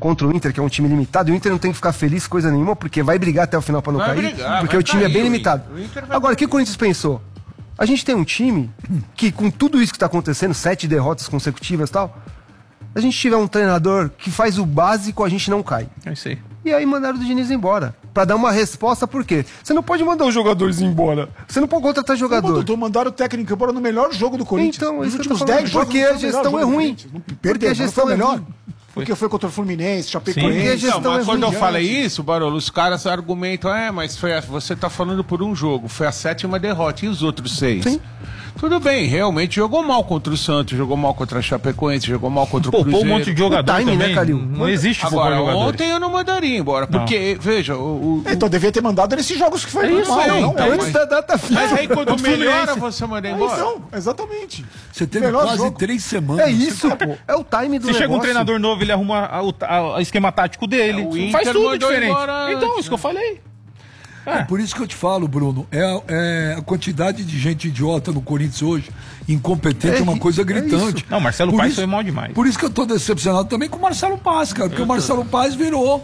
contra o Inter, que é um time limitado, e o Inter não tem que ficar feliz coisa nenhuma, porque vai brigar até o final pra não cair, porque o time é bem limitado. Agora, o que o Corinthians pensou? A gente tem um time que, com tudo isso que tá acontecendo, 7 derrotas consecutivas e tal, a gente tiver um treinador que faz o básico, a gente não cai. É isso aí. E aí mandaram o Diniz embora. Pra dar uma resposta, por quê? Você não pode mandar os jogadores embora. Você não pode contratar jogador. Mandaram o técnico embora no melhor jogo do Corinthians. Então, nos isso últimos que eu tô falando. 10 jogos. Porque a gestão é ruim. Porque a gestão é melhor. Foi. Porque foi contra o Fluminense, Chapecoense. Porque a gestão mas é quando eu ruim. falei isso, Barolo, os caras argumentam, mas você tá falando por um jogo, foi a 7ª derrota, e os outros 6? Sim. Tudo bem, realmente jogou mal contra o Santos, jogou mal contra a Chapecoense, jogou mal contra o Cruzeiro. Poupou um monte de jogador time, também. né, Calil? Não existe Agora, jogadores. ontem eu não mandaria embora, porque, veja, Então devia ter mandado nesses jogos que foi isso mal, aí, não, então, Antes da data final. Mas aí quando melhora, Fluminense. você manda embora. Então, exatamente. Você teve Melhor quase jogo. 3 semanas. É isso, pô. É o time do Se chega um negócio. treinador novo, ele arruma o esquema tático dele. O Inter Faz tudo mandou diferente. embora Então, antes, isso que eu falei. É por isso que eu te falo, Bruno. É a quantidade de gente idiota no Corinthians hoje, incompetente, é uma coisa gritante. isso. Não, o Marcelo Por Paes isso- foi mal demais. Por isso que eu tô decepcionado também com o Marcelo Paes, cara. Porque o Marcelo Paes virou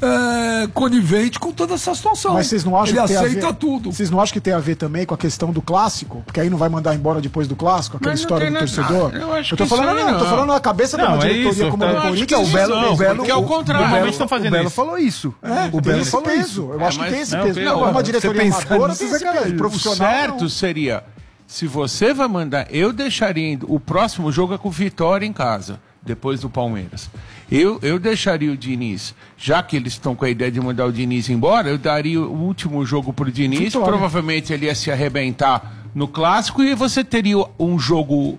conivente com toda essa situação. Mas vocês não acham Ele que tem a aceita ver, tudo. Vocês não acham que tem a ver também com a questão do clássico? Porque aí não vai mandar embora depois do clássico, aquela Mas não história tem do nada- torcedor? eu acho tô que falando, isso aí não, tô não. falando na cabeça de Não, uma é diretoria isso, como tá. a Eu do acho Corinthians. que O Belo, não, o Belo, porque é o contrário. Normalmente estão O fazendo Belo isso. falou isso. É, O tem Belo esse falou peso. isso. Eu acho que mas- tem esse não, peso. não, Não, uma você diretoria pensar amadora nisso, tem esse sacanagem. peso. O Profissional, certo não. seria, se você vai mandar, eu deixaria o próximo jogo é com o Vitória em casa, depois do Palmeiras. Eu deixaria o Diniz, já que eles estão com a ideia de mandar o Diniz embora, eu daria o último jogo pro Diniz, Vitória. provavelmente ele ia se arrebentar no clássico e você teria um jogo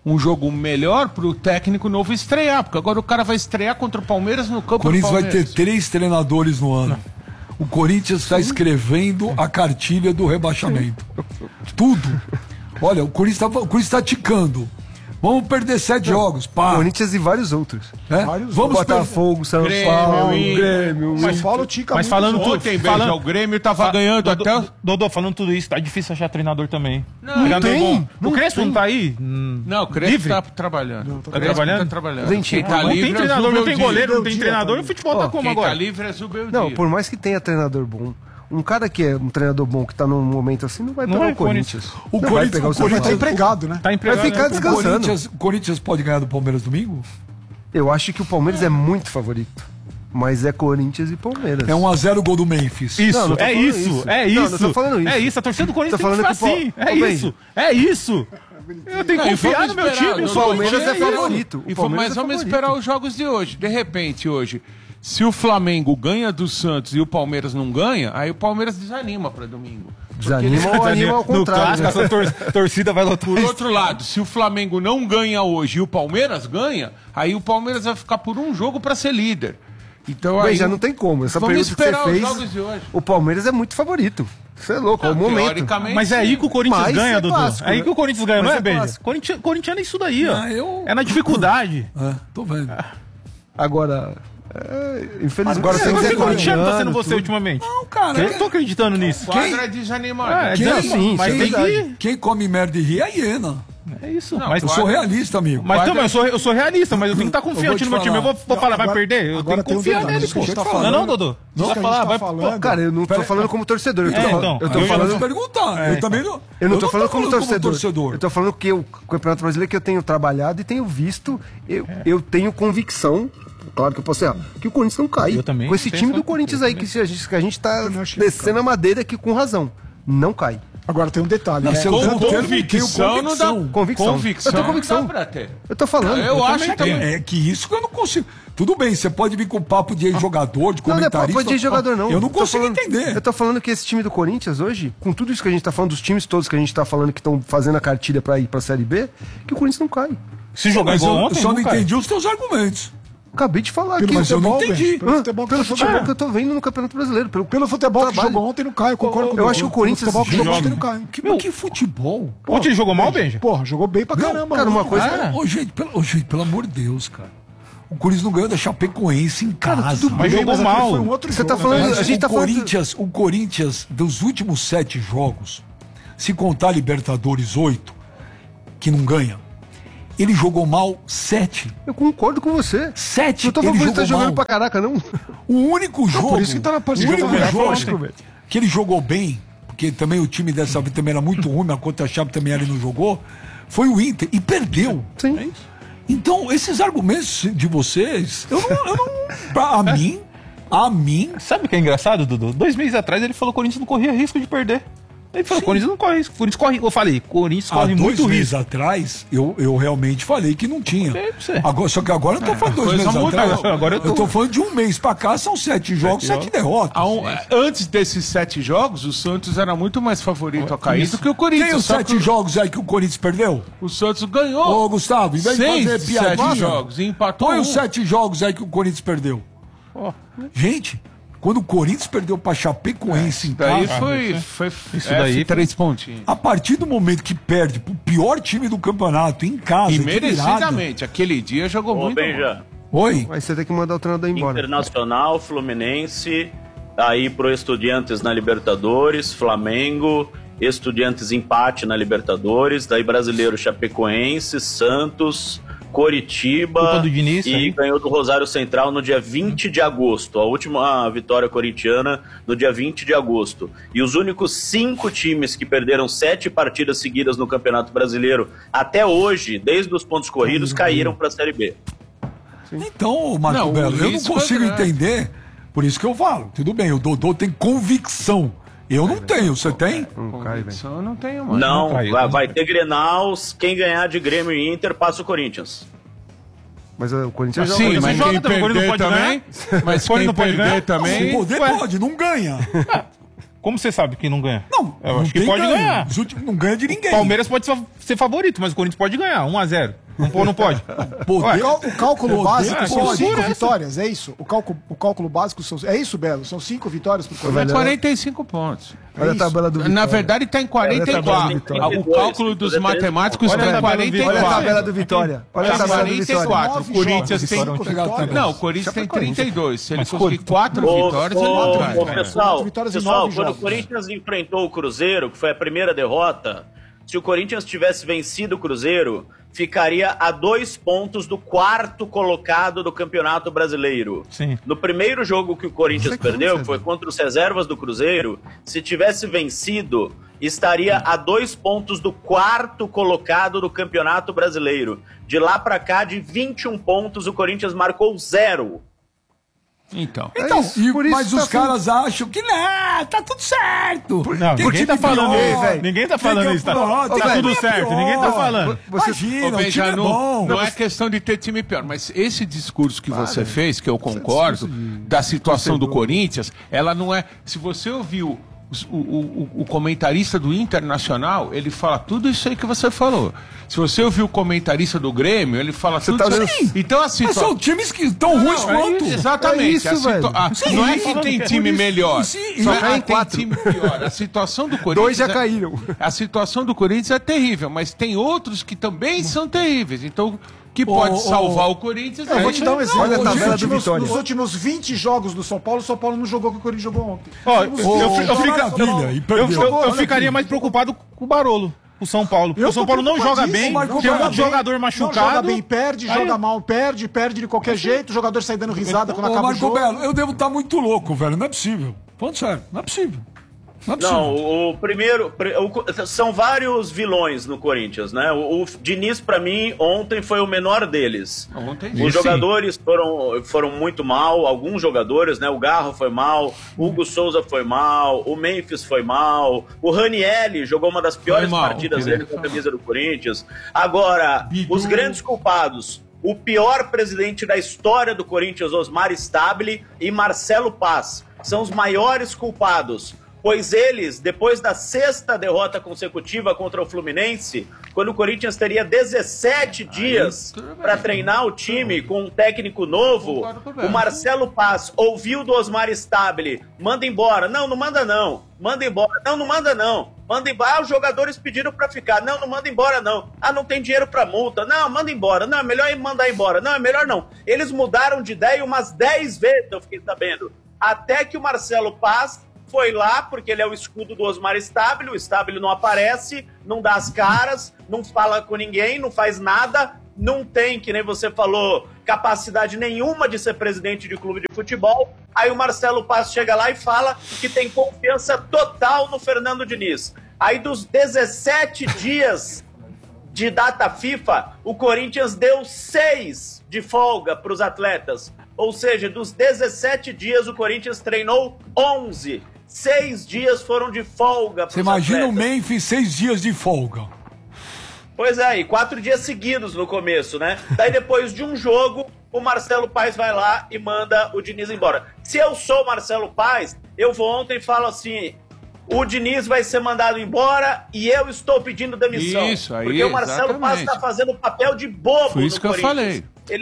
melhor pro técnico novo estrear, porque agora o cara vai estrear contra o Palmeiras no campo O Corinthians do vai ter Palmeiras. 3 treinadores no ano. O Corinthians está escrevendo a cartilha do rebaixamento. Tudo. Olha, o Corinthians está ticando. Vamos perder 7 jogos. Pá. Corinthians e vários outros. É? Vários Vamos Botafogo, São Grêmio, Paulo, Inter. Grêmio. Mas fala o Tica Mas muito falando junto. Ontem, veja, o Grêmio tava ganhando Dodô, até... Dodô, falando tudo isso, tá difícil achar treinador também. Não, Treinador tem, bom. não O Crespo tem. não tá aí? Não, o Crespo Livre? tá trabalhando. Tá trabalhando? Tá trabalhando. Gente, Quem tá Não livre tem é treinador, não tem Zubeldia. goleiro, não tem Zubeldia, treinador. tá O futebol tá como Quem agora? tá livre é Zubeldia. Não, por mais que tenha treinador bom, um cara que é um treinador bom que tá num momento assim não vai Não pegar vai, o Corinthians. O Não vai Corinthians- pegar o o São Mas tá Paulo. empregado, né? Tá empregado. Vai ficar né? descansando. O Corinthians pode ganhar do Palmeiras domingo? Eu acho que o Palmeiras é muito favorito. Mas é Corinthians e Palmeiras. É 1x0 o gol do Memphis. Isso, Não, não tô é falando isso, isso. é Não, isso. não tô falando isso. É isso, a torcida do Corinthians Tô tem que falando ficar que o assim. Pal- É Ô, Ben. isso, é isso. Eu tenho que Não, e confiar vamos no meu esperar, time. não, O Palmeiras é isso. favorito. O Palmeiras Mas é vamos favorito. esperar os jogos de hoje. De repente, hoje, se o Flamengo ganha do Santos e o Palmeiras não ganha, aí o Palmeiras desanima para domingo. Desanima ou anima ao No contrário. clássico, né? essa torcida vai lotar. Por outro lado, se o Flamengo não ganha hoje e o Palmeiras ganha, aí o Palmeiras vai ficar por um jogo para ser líder. Então Bem, aí já não tem como. Essa vamos pergunta que esperar você os fez, jogos de hoje. o Palmeiras é muito favorito. Você é louco, é o momento. Teoricamente, Mas é aí que o Corinthians Mas ganha, é Dudu. clássico, É aí né? que o Corinthians ganha, Mas não é, é Beija? clássico. Corintiano é isso daí, ó. Ah, É na dificuldade. Tô vendo. Agora, infelizmente, Agora Por tem que que o ser corintiano tá sendo corintiano, você tudo. ultimamente? Não, cara. Eu não tô acreditando nisso. quadra é desanimado. Quem assim, mas isso é tem verdade. que... Quem come merda e ri é hiena. É isso. Não, mas Eu sou realista, amigo. Mas então, eu sou realista, mas eu tenho que estar confiante te no meu time. Eu falar. vou falar, vai Agora- perder? Eu tenho agora que tem um confiar detalhe, nele, isso que a pô. gente tá Não, falando. não, Dodô. Isso Não que a vai gente falar, tá vai... falando. Cara, eu não tô falando como torcedor. Eu tô falando, então, eu tô eu falando, Te perguntar. Eu também não. eu não tô falando como torcedor. torcedor. Eu tô falando que o Campeonato Brasileiro que eu tenho trabalhado e tenho visto, eu tenho convicção, claro que eu posso errar, que o Corinthians não cai. Eu também Com esse penso time do assim, Corinthians aí, que a gente tá também acho que não descendo a madeira aqui com razão. Não cai. Agora tem um detalhe, Não, né? você Com usando o termo, convicção não dá. Convicção. Convicção. Eu tenho convicção. Não dá pra ter. Eu tô falando. Eu acho também. É que isso que eu não consigo. Tudo bem, você pode vir com papo de jogador, de Não, não é comentarista. papo de jogador, não. Eu não tô consigo falando- entender. Eu tô falando que esse time do Corinthians hoje, com tudo isso que a gente tá falando, dos times todos que a gente tá falando que estão fazendo a cartilha pra ir pra Série B, que o Corinthians não cai. Se jogar Mas igual eu ontem, só não cai. entendi os teus argumentos. Acabei de falar aqui. Mas eu não futebol, entendi. velho. Pelo futebol que Pelo tá futebol jogando. que eu tô vendo no Campeonato Brasileiro. Pelo futebol que trabalho. jogou ontem não cai, eu concordo com Eu o acho que o Dodô. Corinthians Pelo futebol que jogou joga. ontem não cai. Que futebol? Ontem ele jogou mal, Benja? Porra, jogou bem pra caramba. Cara, uma ontem. coisa... Ô, gente, pelo amor de Deus, cara. O Corinthians não ganhou da Chapecoense em casa. tudo Mas Bem, jogou aquele mal. Foi um outro Você jogo, tá falando- né? Mas a gente tá falando- o Corinthians, dos últimos 7 jogos, se contar Libertadores 8, que não ganha, Ele jogou mal 7. Eu concordo com você. 7. Não tô falando ele que ele tá jogou jogando mal. pra caraca, não. O único jogo. por isso que tá na partida. O único Tá jogo lógico, velho. que ele jogou bem, porque também o time dessa vez também era muito ruim, a contra-chave também ele não jogou, foi o Inter. E perdeu. Sim. Então, esses argumentos de vocês, eu não a mim. Sabe o que é engraçado, Dudu? 2 meses atrás ele falou que o Corinthians não corria risco de perder. Ele falou, Corinthians não corre risco. Corinthians corre, eu falei, Corinthians corre muito Há 2 meses risco. atrás, eu realmente falei que não tinha. Você. Agora, só que agora eu tô falando 2 coisa meses muda, atrás. agora eu tô falando de 1 mês pra cá, são 7 jogos, 7 derrotas. Antes desses 7 jogos, o Santos era muito mais favorito a cair do que o Corinthians. Tem os Só 7 que jogos aí que o Corinthians perdeu? o Santos ganhou. Ô, Gustavo, em vez de 6 fazer de 7 piadinha, jogos e empatou põe os um. 7 jogos aí que o Corinthians perdeu. Gente, quando o Corinthians perdeu pra Chapecoense em Daí casa, foi Isso daí 3 pontinhos. a partir do momento que perde pro pior time do campeonato em casa, E de virada- merecidamente. Aquele dia jogou Ô, muito Benja, Oi? Aí você tem que mandar o treinador embora. Internacional, Fluminense, aí pro Estudiantes na Libertadores, Flamengo, Estudiantes empate na Libertadores, daí Brasileiro Chapecoense, Santos, Coritiba Culpa do Diniz, e aí. ganhou do Rosário Central no dia 20 de agosto, a última vitória corintiana no dia 20 de agosto. E os únicos 5 times que perderam 7 partidas seguidas no Campeonato Brasileiro até hoje, desde os pontos corridos, caíram para a Série B. Então, Marco Não, Belo, eu não isso consigo foi grande. entender, por isso que eu falo. Tudo bem, o Dodô tem convicção. Eu não tenho, você tem? Não cai, velho. Isso eu não tenho mais. Não, caiu, vai ter Grenal, quem ganhar de Grêmio e Inter passa o Corinthians. Mas o Corinthians Sim, joga. mas joga quem também, perder não pode também. Mas Quando quem não pode perder ganhar? também. Se poder Ué. pode, não ganha. Como você sabe que não ganha? Não, Eu não acho que tem pode ganho. ganhar. Os últimos não ganha de ninguém. Palmeiras pode ser favorito, mas o Corinthians pode ganhar, 1-0. Não pode? Poder, O cálculo básico são pode. 5 vitórias, é isso? O cálculo básico são. É isso, Belo? São 5 vitórias pro É Corinthians. 45 pontos. Olha a tabela do Vitória. Na verdade, está em 44. Vitória. O cálculo dos matemáticos Olha está a em tabela do Vitória. Olha a 44. tabela do Vitória. Olha a tabela do Vitória. 44. O Corinthians tem. Cinco vitórias. Não, o Corinthians tem 32. Se ele Mas conseguir 4 vitórias, ele não traz. Pessoal, Quatro vitórias e pessoal, 9 quando jogos. o Corinthians enfrentou o Cruzeiro, que foi a primeira derrota, se o Corinthians tivesse vencido o Cruzeiro, ficaria a 2 pontos do 4º colocado do Campeonato Brasileiro. Sim. No primeiro jogo que o Corinthians perdeu, que foi contra os reservas do Cruzeiro, se tivesse vencido, estaria a 2 pontos do 4º colocado do Campeonato Brasileiro. De lá pra cá, de 21 pontos, o Corinthians marcou 0. Então. Então, isso, por isso mas tá os caras acham que não, tá tudo certo. Não, Tem ninguém tá time falando pior, isso. velho. Ninguém tá falando tem isso. Tá, pior, tem tá time tudo certo, pior. ninguém tá falando. Imagina, Ô, o time Benja, é não, bom. não é questão de ter time pior, mas esse discurso que você fez, que eu concordo, da situação do Corinthians, ela não é. Se você ouviu o comentarista do Internacional, ele fala tudo isso aí que você falou. Se você ouviu o comentarista do Grêmio, ele fala tudo tá isso olhando- aí. Então a Mas são situação. times que estão ruins quanto. Exatamente. É isso, velho. Não é que tem time melhor. Sim, Só só caem tem 4. time pior. A situação do Corinthians. 2 já caíram. A situação do Corinthians é terrível, mas tem outros que também são terríveis. Então, o que pode salvar o Corinthians Eu vou te dar um exemplo. Olha a tabela Nos do Vitória. Nos últimos 20 jogos do São Paulo, o São Paulo não jogou o que o Corinthians jogou ontem. Ó, maravilha, e perdeu. eu ficaria mais preocupado com o Barolo, o São Paulo. Porque o São Paulo não joga bem, preocupadíssimo, tem um joga monte de bem, jogador Não machucado. joga bem, perde, Aí- joga mal, perde de qualquer jeito, o jogador sai dando risada quando Ô, acaba o Marco jogo. Belo, eu devo estar muito louco, velho. Não é possível. Falando sério, não é possível. Não é possível. Não, o primeiro. São vários vilões no Corinthians, né? O Diniz, pra mim, ontem foi o menor deles. Ontem, Os jogadores foram muito mal, alguns jogadores, né? O Garro foi mal, o Hugo Souza foi mal, o Memphis foi mal, o Ranieri jogou uma das piores mal, partidas que dele com a camisa do Corinthians. Agora, os grandes culpados. O pior presidente da história do Corinthians, Osmar Stabile, e Marcelo Paz, são os maiores culpados. Pois eles, depois da 6ª derrota consecutiva contra o Fluminense, quando o Corinthians teria 17 dias para treinar o time com um técnico novo, Concordo com o Belo. o Marcelo Paz ouviu do Osmar Stabile: manda embora. Não, não manda não. Manda embora. Não, não manda não. Manda embora. Ah, os jogadores pediram para ficar. Não, não manda embora não. Ah, não tem dinheiro para multa. Não, manda embora. Não, é melhor mandar embora. Não, é melhor não. Eles mudaram de ideia umas 10 vezes, eu fiquei sabendo. Até que o Marcelo Paz foi lá, porque ele é o escudo do Osmar Stabile, o Stabile não aparece, não dá as caras, não fala com ninguém, não faz nada, não tem, que nem você falou, capacidade nenhuma de ser presidente de clube de futebol. Aí o Marcelo Paz chega lá e fala que tem confiança total no Fernando Diniz. Aí dos 17 dias de data FIFA, o Corinthians deu 6 de folga para os atletas. Ou seja, dos 17 dias, o Corinthians treinou 11. 6 dias foram de folga para os atletas. Você imagina o Memphis 6 dias de folga. Pois é, e 4 dias seguidos no começo, né? Daí depois de um jogo, o Marcelo Paes vai lá e manda o Diniz embora. Se eu sou o Marcelo Paes, eu vou ontem e falo assim... O Diniz vai ser mandado embora e eu estou pedindo demissão. Isso, aí, porque o Marcelo Paz está fazendo papel de bobo. Foi isso que eu falei.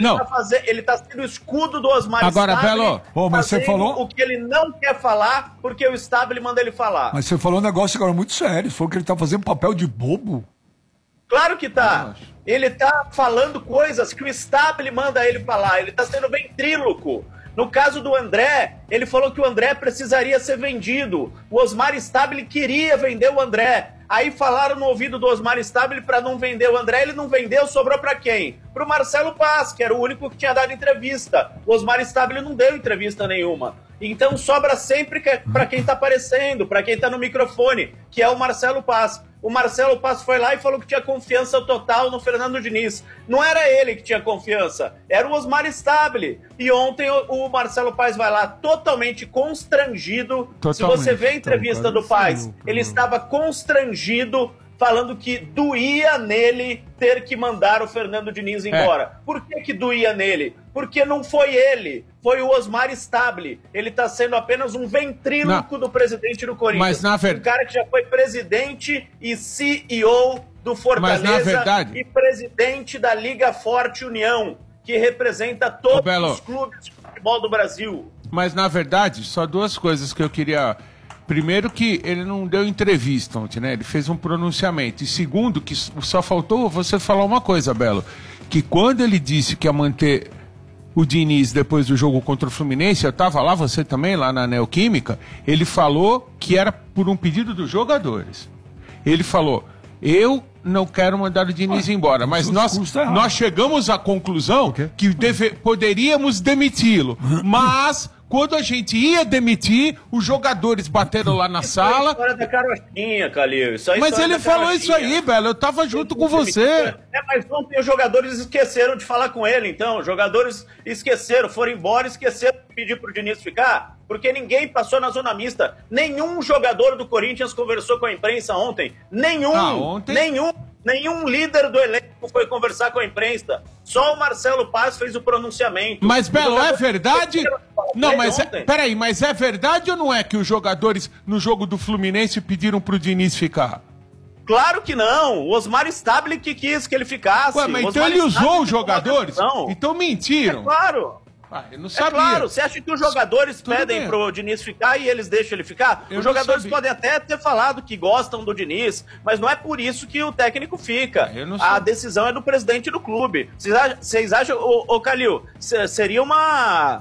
Ele está sendo o escudo do Osmar Agora, Stabile, Belo, mas você falou o que ele não quer falar, porque o Stabile manda ele falar. Mas você falou um negócio agora muito sério. Você falou que ele está fazendo papel de bobo? Claro que tá. Ele tá falando coisas que o Stabile manda ele falar. Ele tá sendo ventríloco. No caso do André, ele falou que o André precisaria ser vendido. O Osmar Stabile queria vender o André. Aí falaram no ouvido do Osmar Stabile para não vender o André. Ele não vendeu, sobrou para quem? Pro Marcelo Paz, que era o único que tinha dado entrevista. O Osmar Stabile não deu entrevista nenhuma. Então sobra sempre para quem tá aparecendo, para quem tá no microfone, que é o Marcelo Paz. O Marcelo Paz foi lá e falou que tinha confiança total no Fernando Diniz. Não era ele que tinha confiança, era o Osmar Stabile. E ontem o Marcelo Paz vai lá totalmente constrangido. Se você vê a entrevista do Paz, ele estava constrangido, falando que doía nele ter que mandar o Fernando Diniz embora. Por que doía nele? Porque não foi ele, foi o Osmar Stabile. Ele está sendo apenas um ventríloco do presidente do Corinthians. Mas, na verdade... Um cara que já foi presidente e CEO do Fortaleza e presidente da Liga Forte União, que representa todos os clubes de futebol do Brasil. Mas, na verdade, só duas coisas que eu queria... Primeiro, que ele não deu entrevista ontem, né? Ele fez um pronunciamento. E segundo, que só faltou você falar uma coisa, Belo. Que quando ele disse que ia manter o Diniz depois do jogo contra o Fluminense, eu estava lá, você também, lá na Neoquímica, ele falou que era por um pedido dos jogadores. Ele falou, eu não quero mandar o Diniz embora, mas nós chegamos à conclusão que poderíamos demiti-lo, mas... Quando a gente ia demitir, os jogadores bateram lá na sala. É história da carochinha, Calil. Mas ele falou isso aí, velho. Eu tava junto com você. Mas ontem os jogadores esqueceram de falar com ele, então. Os jogadores esqueceram, foram embora, esqueceram de pedir pro Diniz ficar. Porque ninguém passou na zona mista. Nenhum jogador do Corinthians conversou com a imprensa ontem. Nenhum líder do elenco foi conversar com a imprensa. Só o Marcelo Paz fez o pronunciamento. Mas, Belo, é verdade? Não, mas peraí, mas é verdade ou não é que os jogadores no jogo do Fluminense pediram pro Diniz ficar? Claro que não. O Osmar Stabile que quis que ele ficasse. Ué, mas então ele usou os jogadores? Então mentiram. É claro. Eu não sabia. É claro, você acha que os jogadores pedem pro Diniz ficar e eles deixam ele ficar? Os jogadores podem até ter falado que gostam do Diniz, mas não é por isso que o técnico fica. A decisão é do presidente do clube. Vocês acham, ô Calil, seria uma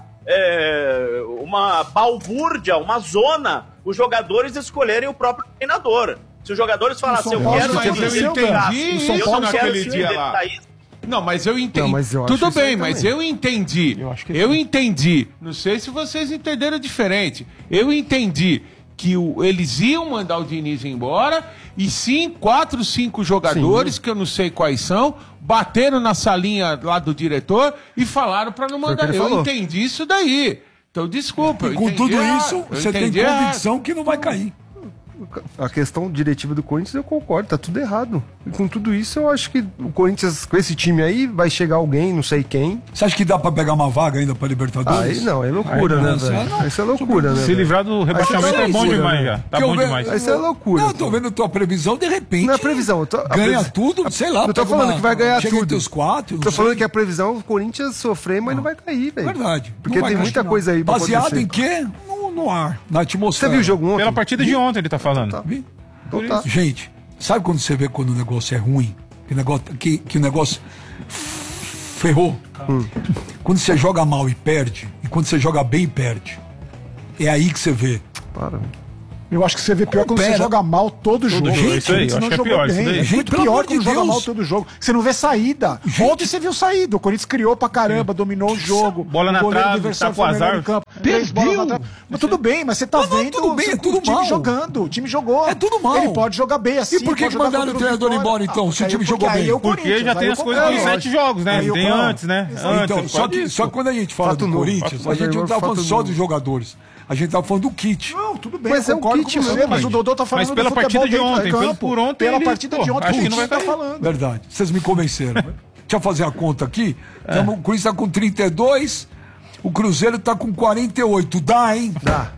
balbúrdia, uma zona, os jogadores escolherem o próprio treinador. Se os jogadores falassem, eu quero... Mas eu entendi isso naquele dia lá. Não, mas eu entendi. Tudo bem, mas eu entendi. Eu entendi. Não sei se vocês entenderam diferente. Eu entendi que eles iam mandar o Diniz embora e sim, 4, 5 jogadores, que eu não sei quais são, bateram na salinha lá do diretor e falaram para não mandar. Eu entendi isso daí. Então, desculpa. E com tudo isso, você tem convicção que não vai cair. A questão diretiva do Corinthians, eu concordo, tá tudo errado. E com tudo isso, eu acho que o Corinthians, com esse time aí, vai chegar alguém, não sei quem. Você acha que dá pra pegar uma vaga ainda pra Libertadores? Aí não, é loucura, né, velho? Isso é loucura, né? Se livrar do rebaixamento é bom demais já. Tá bom demais. Isso é loucura. Não, eu tô vendo tua previsão, de repente. Não é previsão. Ganha tudo, sei lá. Eu tô falando que vai ganhar tudo. Chega entre os 4. Tô falando que a previsão é o Corinthians sofrer, mas não vai cair, velho. Verdade. Porque tem muita coisa aí pra acontecer. Baseado em quê? No ar, na atmosfera. Você viu o jogo ontem? Pela partida de ontem ele tá falando. Tá. Então tá. Gente, sabe quando você vê quando o negócio é ruim? Que o negócio ferrou? Quando você joga mal e perde, e quando você joga bem e perde. É aí que você vê. Para. Eu acho que você vê pior quando você joga mal todo jogo. jogo, isso aí, eu acho que é pior isso daí. É muito Pelo pior amor de quando joga Deus. mal todo jogo. Você não vê saída. Ontem você viu saída. O Corinthians criou pra caramba, dominou o jogo. Bola na o goleiro trave, adversário tá com foi melhor azar. em campo. 3 bolas na trave. Mas tudo bem, mas você tá Não, vendo tudo bem, é tudo o time mal. jogando. O time jogou. É tudo mal. Ele pode jogar bem assim. E por que pode jogar mandaram contra o treinador Vitória. embora, então, se o time Porque jogou aí bem? é o Porque Corinthians, já tem aí as eu coisas dos concordo. 7 jogos, né? Aí eu Tem concordo. antes, né? Então, Antes, só que quando a gente fala Fato do novo. Corinthians, Fato a gente não novo. tá falando Fato só novo. dos jogadores. A gente tá falando do kit. Não, tudo bem, Mas eu é um concordo kit com você, mesmo, mas o gente. Dodô tá falando Mas pela do futebol partida de dentro ontem, campo. pelo por ontem, Pela ele- partida de pô, ontem, acho que tudo não vai você tá cair. falando. Verdade. Vocês me convenceram. Deixa eu fazer a conta aqui. O Corinthians tá com 32, o Cruzeiro tá com 48. Dá, hein?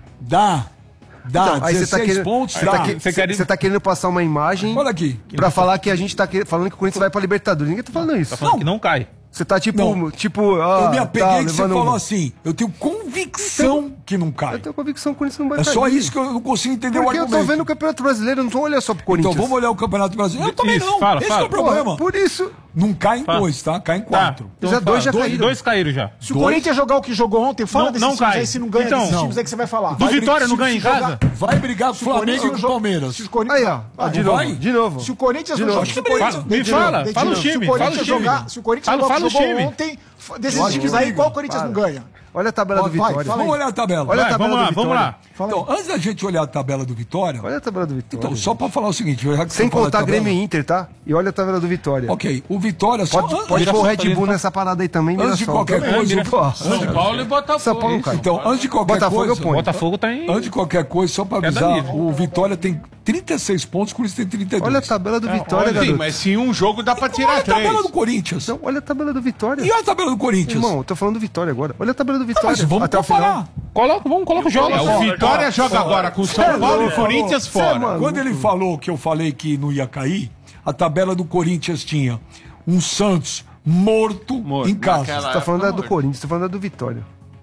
Dá. Então, aí você tá 16 querendo, pontos, você dá. tá, você tá querendo passar uma imagem Olha aqui. pra falar que a gente tá falando que o Corinthians vai pra Libertadores. Ninguém tá falando isso. Tá falando que não cai. Você tá tipo, Não. Eu me apeguei tá, que você levando falou assim. Eu tenho convicção que não cai. Eu tenho convicção que o Corinthians não vai É cair. só isso que eu não consigo entender o Porque eu argumento. tô vendo o Campeonato Brasileiro, eu não tô olhando só pro Corinthians. Então vamos olhar o Campeonato Brasileiro. Eu também Isso, não. fala, Esse fala. é o problema. Porra, por isso, Não cai em Fala. 2, tá? Cai em Tá. 4. Então Já dois já fala. caíram. Dois caíram já. Se o Corinthians jogar o que jogou ontem, fala Não- desses não times cai. aí, se não ganha Então, desses não. times aí que você vai falar. Do Vitória não ganha em casa? Vai brigar com o Se o Corinthians Flamengo e com o joga- Palmeiras. se o Corinthians- aí ó, de vai? novo, de novo. Se o Corinthians De não novo. joga. Me fala, fala o time, Se o fala o Corinthians time. jogar, se o Corinthians Fala jogar o que o jogou time. ontem, desses acho times que aí, briga. qual o Corinthians Para. não ganha? Olha a tabela do Vai, Vitória. fala Vamos olhar a tabela. Olha a Vai, tabela vamos lá, do vamos Vitória. lá. Então, antes da gente olhar a tabela do Vitória, Olha a tabela do Vitória. então, só pra falar o seguinte, já que Sem você fala contar a tabela- Grêmio e Inter, tá? E olha a tabela do Vitória. Ok, o Vitória só Pode pôr o Mirassol Red tá ali, Bull tá? nessa parada aí também, Antes de Mirassol. qualquer Também. coisa, Pô, São Paulo e Botafogo. São Paulo cai. Então, antes de qualquer Botafogo eu coisa, ponho. Botafogo tá em. antes de qualquer coisa, só pra Queda avisar, livre. o Vitória tem 36 pontos, o Corinthians tem 32. Olha a tabela do Vitória, Sim, garoto. mas se em um jogo dá pra Olha tirar a tabela 3. do Corinthians. Não, olha a tabela do Vitória. E a tabela do Corinthians? Irmão, eu tô falando do Vitória agora. Olha a tabela do Vitória. Mas vamos até o final. comparar. Coloca o jogo. O Vitória joga agora com São Paulo e Corinthians fora. Quando ele falou que eu falei que não ia cair, a tabela do Corinthians tinha um Santos morto em casa. Naquela Você tá falando da época, do Corinthians, você tá falando da do Vitória.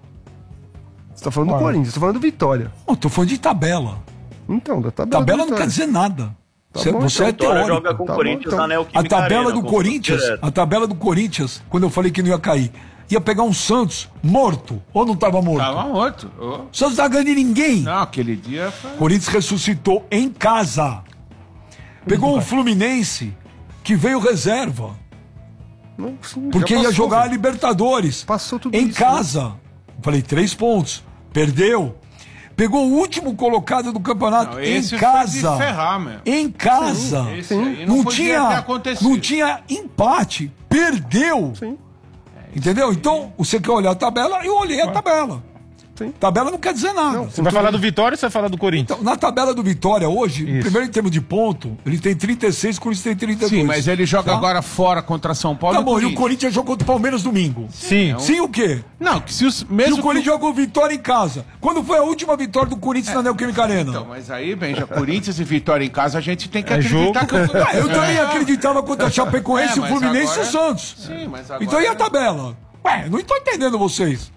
Você tá falando do Corinthians, você tá falando do Vitória. Não, tô falando de tabela. Então, da tabela. Tabela do não Vitória. quer dizer nada. Você, bom, você é Vitória teórico. joga com o Tá bom, Corinthians então. na A Neoquímica tabela Arena, do confronto Corinthians, direto. a tabela do Corinthians, quando eu falei que não ia cair, ia pegar um Santos morto ou não tava morto? Tava morto. O Santos não tá ganhando de ninguém. Não, aquele dia foi... O Corinthians ressuscitou em casa. Pegou um Fluminense que veio reserva, Não, sim, porque já ia passou, jogar a velho. Libertadores. Passou tudo em isso, casa. Falei, 3 pontos. Perdeu. Pegou o último colocado do campeonato Não, em esse foi casa. de ferrar, meu. Em casa. Esse aí não Não podia tinha, ter acontecido. não tinha empate. Perdeu. Sim. Entendeu? Então, você quer olhar a tabela? Eu olhei a tabela. Sim. Tabela não quer dizer nada. Você vai falar do Vitória ou você vai falar do Corinthians? Então, na tabela do Vitória hoje, Isso. primeiro em termos de ponto, ele tem 36, o Corinthians tem 32. Sim, mas ele joga Tá? agora fora contra São Paulo Tá e bom, e o Corinthians. Corinthians jogou contra o Palmeiras domingo. Sim. Sim, o quê? Não, que se os E mesmo o Corinthians jogou vitória em casa. Quando foi a última vitória do Corinthians na Neoquímica Arena? Então, mas aí, Benja, Corinthians e Vitória em casa, a gente tem que É acreditar jogo. que... Ah, eu também acreditava contra a Chapecoense, É, o mas Fluminense e o agora- Santos. Sim, mas agora... Então e a tabela? Ué, não tô entendendo vocês.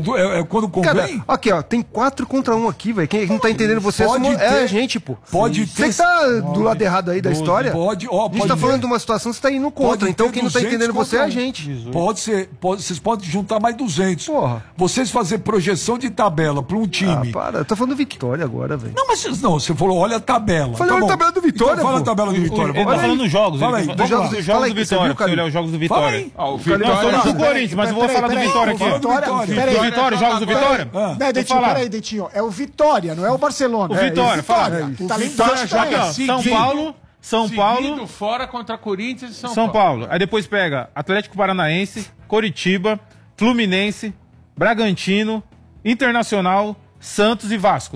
É quando Cara, convém? aqui, ó, tem 4 contra 1 aqui, velho. Quem não tá entendendo você Pode é ter- a gente, pô. pode Você ter- que tá do lado errado aí da história. Pode, ó, A gente pode tá ter- falando de uma situação, você tá indo contra. Pode Então ter quem não tá 200 entendendo você é a contra um. gente. Pode ser, vocês podem juntar mais 200. Porra. Vocês fazer projeção de tabela para um Ah, time. para. Eu tô falando Vitória agora, velho. Não, mas não, você falou, olha a tabela. Falei, olha a bom. tabela do Vitória, Então, fala pô. a tabela do Vitória. Ele Vamos tá lá. falando dos jogos. Fala aí, ele tá vamos falando lá. dos Fala jogos aí, do você Vitória. viu, Pra você Calil? olhar os jogos do Fala Vitória. aí. Ó, o Não, Vitória... tô falando do Não, Corinthians, mas eu vou falar do peraí, Vitória peraí, aqui. Vitória, Vitória. peraí. Do Vitória, jogos do Vitória? Ah. Né, Dentinho, falar. peraí, Dentinho. É o Vitória, não é o Barcelona. O Vitória, fala. Tá lá Vitória embaixo, joga tá aí. assim. São Seguindo. Paulo, São Paulo, Seguindo fora contra Corinthians e São Paulo. Aí depois pega Atlético Paranaense, Coritiba, Fluminense, Bragantino, Internacional, Santos e Vasco.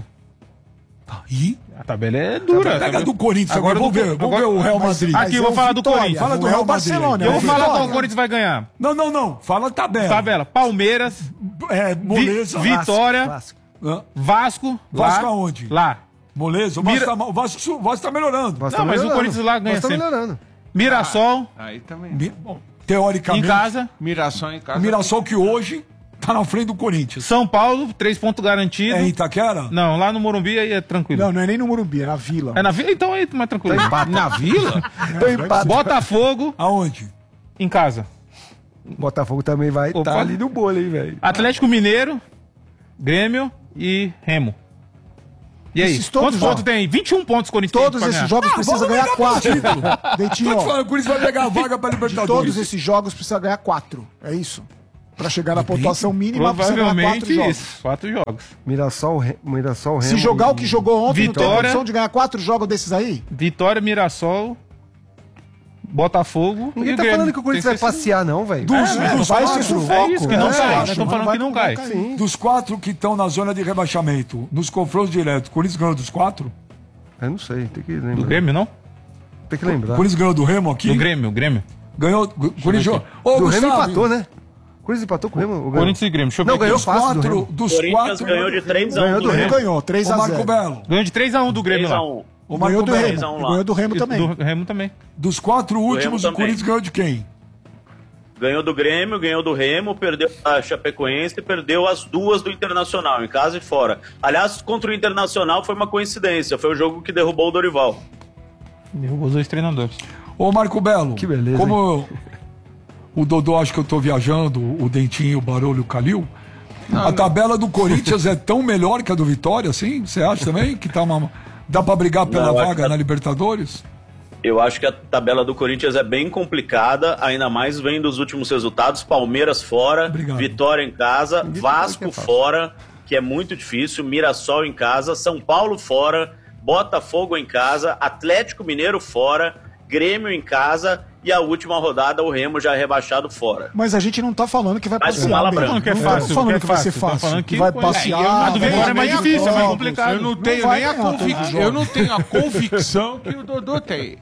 Ih, A tabela é dura. pega do Corinthians Agora agora, do- vamos ver o Real Madrid. Aqui eu vou é o falar do Vitória, Corinthians. Fala do não é Real o Barcelona. Madrid. Eu é vou o falar Vitória. qual o Corinthians vai ganhar. Não. Fala a tabela. Tabela: Palmeiras, Moleza. Vitória, Clássico. Hã? Vasco. Vasco lá, aonde? Lá. Moleza. Mira- O Vasco tá melhorando. Vasco Não, tá mas o melhorando. Corinthians lá ganha Vasco tá sempre. melhorando. Mirassol, Aí também. Bom, em teoricamente, casa. Mirassol em casa. o Mirassol que hoje tá na frente do Corinthians. São Paulo, 3 pontos garantidos. É em Itaquera? Não, lá no Morumbi aí é tranquilo. Não, não é nem no Morumbi, é na Vila. É na Vila? Então aí mais tranquilo. Na Vila? Tô empate. Botafogo, Aonde? em casa. Botafogo também vai Opa. tá ali no bolo, hein, velho. Atlético Mineiro, Grêmio e Remo. E aí? Quantos pontos tem? 21 pontos o Corinthians Todos tem esses jogos precisa ganhar 4. Dentinho, Tô te falando, o Corinthians vai pegar a vaga pra Libertadores. todos esses jogos precisa ganhar 4. É isso. Pra chegar na pontuação mínima, precisa ganhar 4 Provavelmente jogos. isso. 4 jogos. Mirassol, Remo. Se jogar o que jogou ontem, não tem Vitória. condição de ganhar 4 jogos desses aí? Vitória, Mirassol, Botafogo Ninguém e o tá Grêmio. falando que o Corinthians vai Tem que ser passear, não, velho. Dos vai quatro, esse sufoco. É isso, que não cai. Nós acho, estamos falando que não cai. Sim. dos 4 que estão na zona de rebaixamento, nos confrontos diretos, o Corinthians ganhou dos 4? Eu não sei, tem que Do lembrar. Grêmio, não? Tem que O lembrar. Corinthians ganhou do Remo aqui? Do Grêmio, o Grêmio. Ganhou. Corinthians. Ô, Do Remo Gustavo, empatou, né? O Corinthians empatou com o Remo. ou ganhou? Corinthians e Grêmio. Deixa eu ver Não, aqui. ganhou Dos fácil do 4. Remo. Dos Corinthians 4. ganhou de 3 a 1 Ganhou do do Remo. Ganhou, 3 O a Marco 0. Belo. Ganhou de 3-1 do Grêmio 3 a lá. 1. O Ganhou Marco do Belo. 3 a 1 Remo. lá. Ganhou do Remo E também. do Remo também. Dos 4 últimos, o também. Corinthians ganhou de quem? Ganhou do Grêmio, ganhou do Remo, perdeu a Chapecoense e perdeu as 2 do Internacional, em casa e fora. Aliás, contra o Internacional foi uma coincidência, foi o jogo que derrubou o Dorival. Derrubou os 2 treinadores. Ô, Marco Belo. Que beleza, Como o Dodô acha que eu tô viajando, o Dentinho, o Barolho e o Calil, a tabela do Corinthians é tão melhor que a do Vitória, assim? Você acha também? Que tá dá pra brigar pela Não, acho vaga que- na Libertadores? Eu acho que a tabela do Corinthians é bem complicada, ainda mais vendo os últimos resultados. Palmeiras fora, Obrigado. Vitória em casa, que é Vasco fácil. fora, que é muito difícil, Mirassol em casa, São Paulo fora, Botafogo em casa, Atlético Mineiro fora, Grêmio em casa e a última rodada o Remo já rebaixado fora. Mas a gente não tá falando que vai Mas com passear. mala Bento. branca. Falando que é Não fácil, tô falando que é que vai ser fácil, tô fácil. falando Que que vai foi- passear. a do Vitória é mais vai difícil, é mais jogos. complicado. Eu não tenho vai nem a ganhar todos os convicção. jogos. Eu não tenho a convicção que o Dodô tem.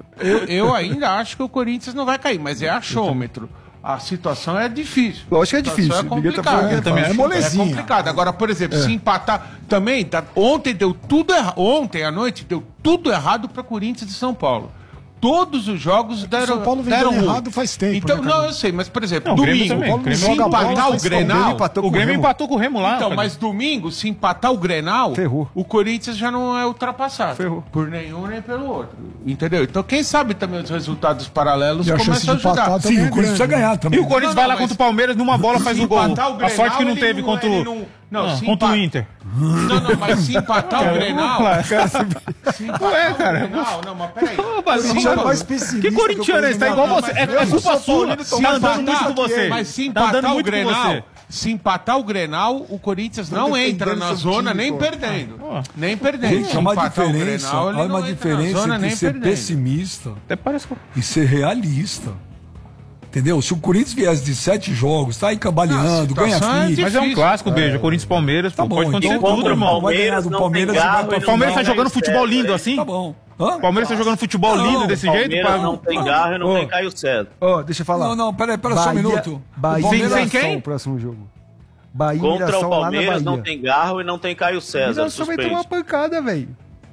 Eu ainda acho que o Corinthians não vai cair, mas é achômetro. A situação é difícil. Lógico que é A situação difícil. Ninguém tá falando que é complicada. fácil. É molezinha. É complicado. Agora, por exemplo, se empatar também, ontem deu tudo errado. Ontem à noite deu tudo errado para Corinthians e São Paulo. Todos os jogos deram São Paulo vem deram dando ruim. errado faz tempo, Então, né, não, cara? eu sei, mas por exemplo, Não, o Grêmio domingo, também. O Grêmio se joga bola, empatar o faz Grenal, Grêmio empatou com O Grêmio Remo. empatou com o Remo lá. então, cara. mas domingo, se empatar o Grenal, Ferrou. o Corinthians já não é ultrapassado. Ferrou. Por nenhum nem pelo outro. Entendeu? Então, quem sabe também os resultados paralelos E a chance começam a de empatar ajudar. também Sim, é o Corinthians grande, precisa ganhar E também. o Corinthians vai lá mas contra o Palmeiras, numa bola faz se o gol. empatar o A Grenal, sorte que não ele teve não- contra ele o... não, se contra o empa- Inter. Não, mas se empatar o Grenal... Se empatar Ué, o cara. Grenal... Não, mas peraí. Ô, Basílio, Corinthians é mais pessimista que corintiano é esse? Tá igual você. É culpa sua. Tá andando muito com você. Mas se Tá andando empatar o muito com Grenal... você. Se empatar o Grenal, o Corinthians não entra na seu zona time, nem pô. perdendo. Ó. Nem perdendo. Se Se Há uma empatar o diferença, Grenal, ele há não uma entra na diferença zona entre nem ser perdendo. pessimista Até parece que... e ser realista. Entendeu? Se o Corinthians viesse de 7 jogos, tá aí cambaleando, ganha situação é fita. Mas é um difícil. clássico, beijo. Corinthians e Palmeiras, Tá pô, bom, pode acontecer então tudo, vamos, irmão. vai ganhar do não Palmeiras tem e vai garro, pra ele O Palmeiras tá não jogando tem futebol César, lindo hein? assim? Tá bom. Hã? O Palmeiras tá jogando futebol Não, lindo desse jeito? Palmeiras pra- não tem garra e não Ô. tem Caio César. Ó, deixa eu falar. Não, pera só um minuto. Bahia Sem- e sem Mirassol, quem? o próximo jogo. Bahia e Contra Mirassol o lá na Palmeiras Bahia. não tem garro e não tem Caio César. Mirassol vai tomar uma Suspenso. pancada, velho.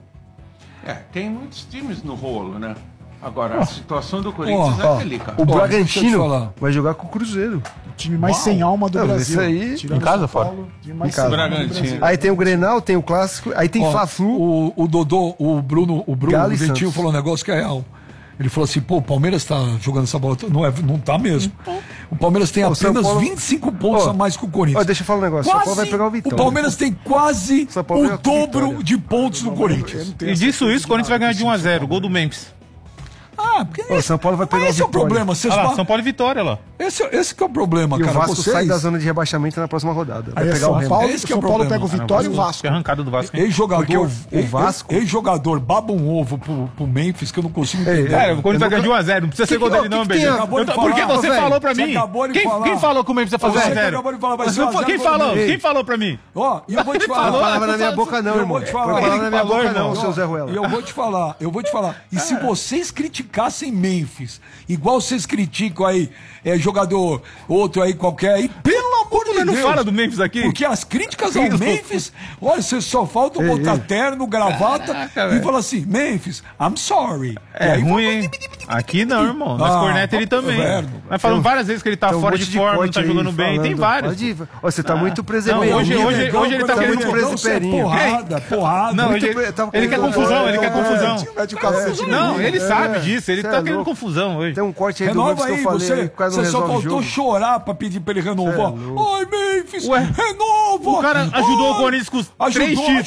É, tem muitos times no rolo, né? Agora, a situação do Corinthians Ó, é delicada. o Ó, Bragantino deixa eu te falar. vai jogar com o Cruzeiro. O time mais sem alma do Não, Brasil. isso aí, Tirando em casa São ou fora? Paulo, time mais Em casa. sem alma do Bragantino. Brasil. Aí tem o Grenal, tem o Clássico, aí tem Ó, Fla-Flu. o Dodô, o Bruno, Galo o e Dentinho Santos. falou um negócio que é real. Ele falou assim, pô, o Palmeiras tá jogando essa bola. Não tá mesmo. O Palmeiras tem Ó, o São apenas Paulo- 25 pontos Ó, a mais que o Corinthians. Ó, deixa eu falar um negócio. O São Paulo vai pegar o Vitória. Palmeiras tem quase São Paulo o vai pegar o dobro Vitória. de pontos do Corinthians. E disso isso, o Corinthians vai ganhar de 1-0. Gol do Memphis. Ah, porque Ó, o São Paulo vai pegar mas esse o é o Vitória. problema. Vocês Olha lá, falam- São Paulo e Vitória lá. esse que é o problema, E o cara. Vasco Vocês, sai da zona de rebaixamento na próxima rodada. Vai Aí é pegar o São Remo. Paulo, Esse que é São o Paulo problema. pega o Vitória e o Vasco. Que arrancada do Vasco, hein? Ex-jogador, o Vasco- ex-jogador baba um ovo pro Memphis que eu não consigo entender. Cara, o Corinthians vai ganhar de 1-0. Não precisa ser gol dele, não, que beijo. tem? Acabou de Porque falar, você velho. falou pra Você mim. acabou de falar. Quem falou que o Memphis ia fazer Você 1-0? acabou de falar, vai ser 1 a 0 Quem pro falou? Memphis. Quem falou pra mim? Ó, e eu vou te Não falar. palavra na minha boca não, Eu irmão. vou te Põe falar. palavra na minha Falou, boca irmão. não, seu Zé Ruela. E eu vou te falar. E se vocês criticassem Memphis, igual vocês criticam aí, jogador, outro aí qualquer aí, pelo amor de Não Deus. fala do Memphis aqui? Porque as críticas ao Memphis, olha, vocês só faltam botar terno, gravata Caraca, e velho. falar assim, Memphis, I'm sorry. E É aí ruim, hein? Aqui não, irmão. Nós corneta ele também. inferno. Nós falamos várias vezes que ele tá Tem um fora monte de forma, não corte tá aí jogando bem. falando. Tem vários. Pode ir. Ó, você tá muito Não, preservado. hoje ele tá Tá querendo... muito preseperinho. Porrada. Não, Muito ele, pre- tava ele quer querendo- confusão, ele quer É, confusão. Mete o cacete no Não, meio. ele sabe disso, ele Cê tá é querendo louco. confusão hoje. Tem um corte aí do Renova Memphis que eu aí, falei, você o cara não só resolve o faltou jogo. chorar pra pedir pra ele renovar. Cê é louco. Ai, Memphis, Ué, renova! O cara ajudou o Ai, Corinthians com os ajudou, 3 títulos. O que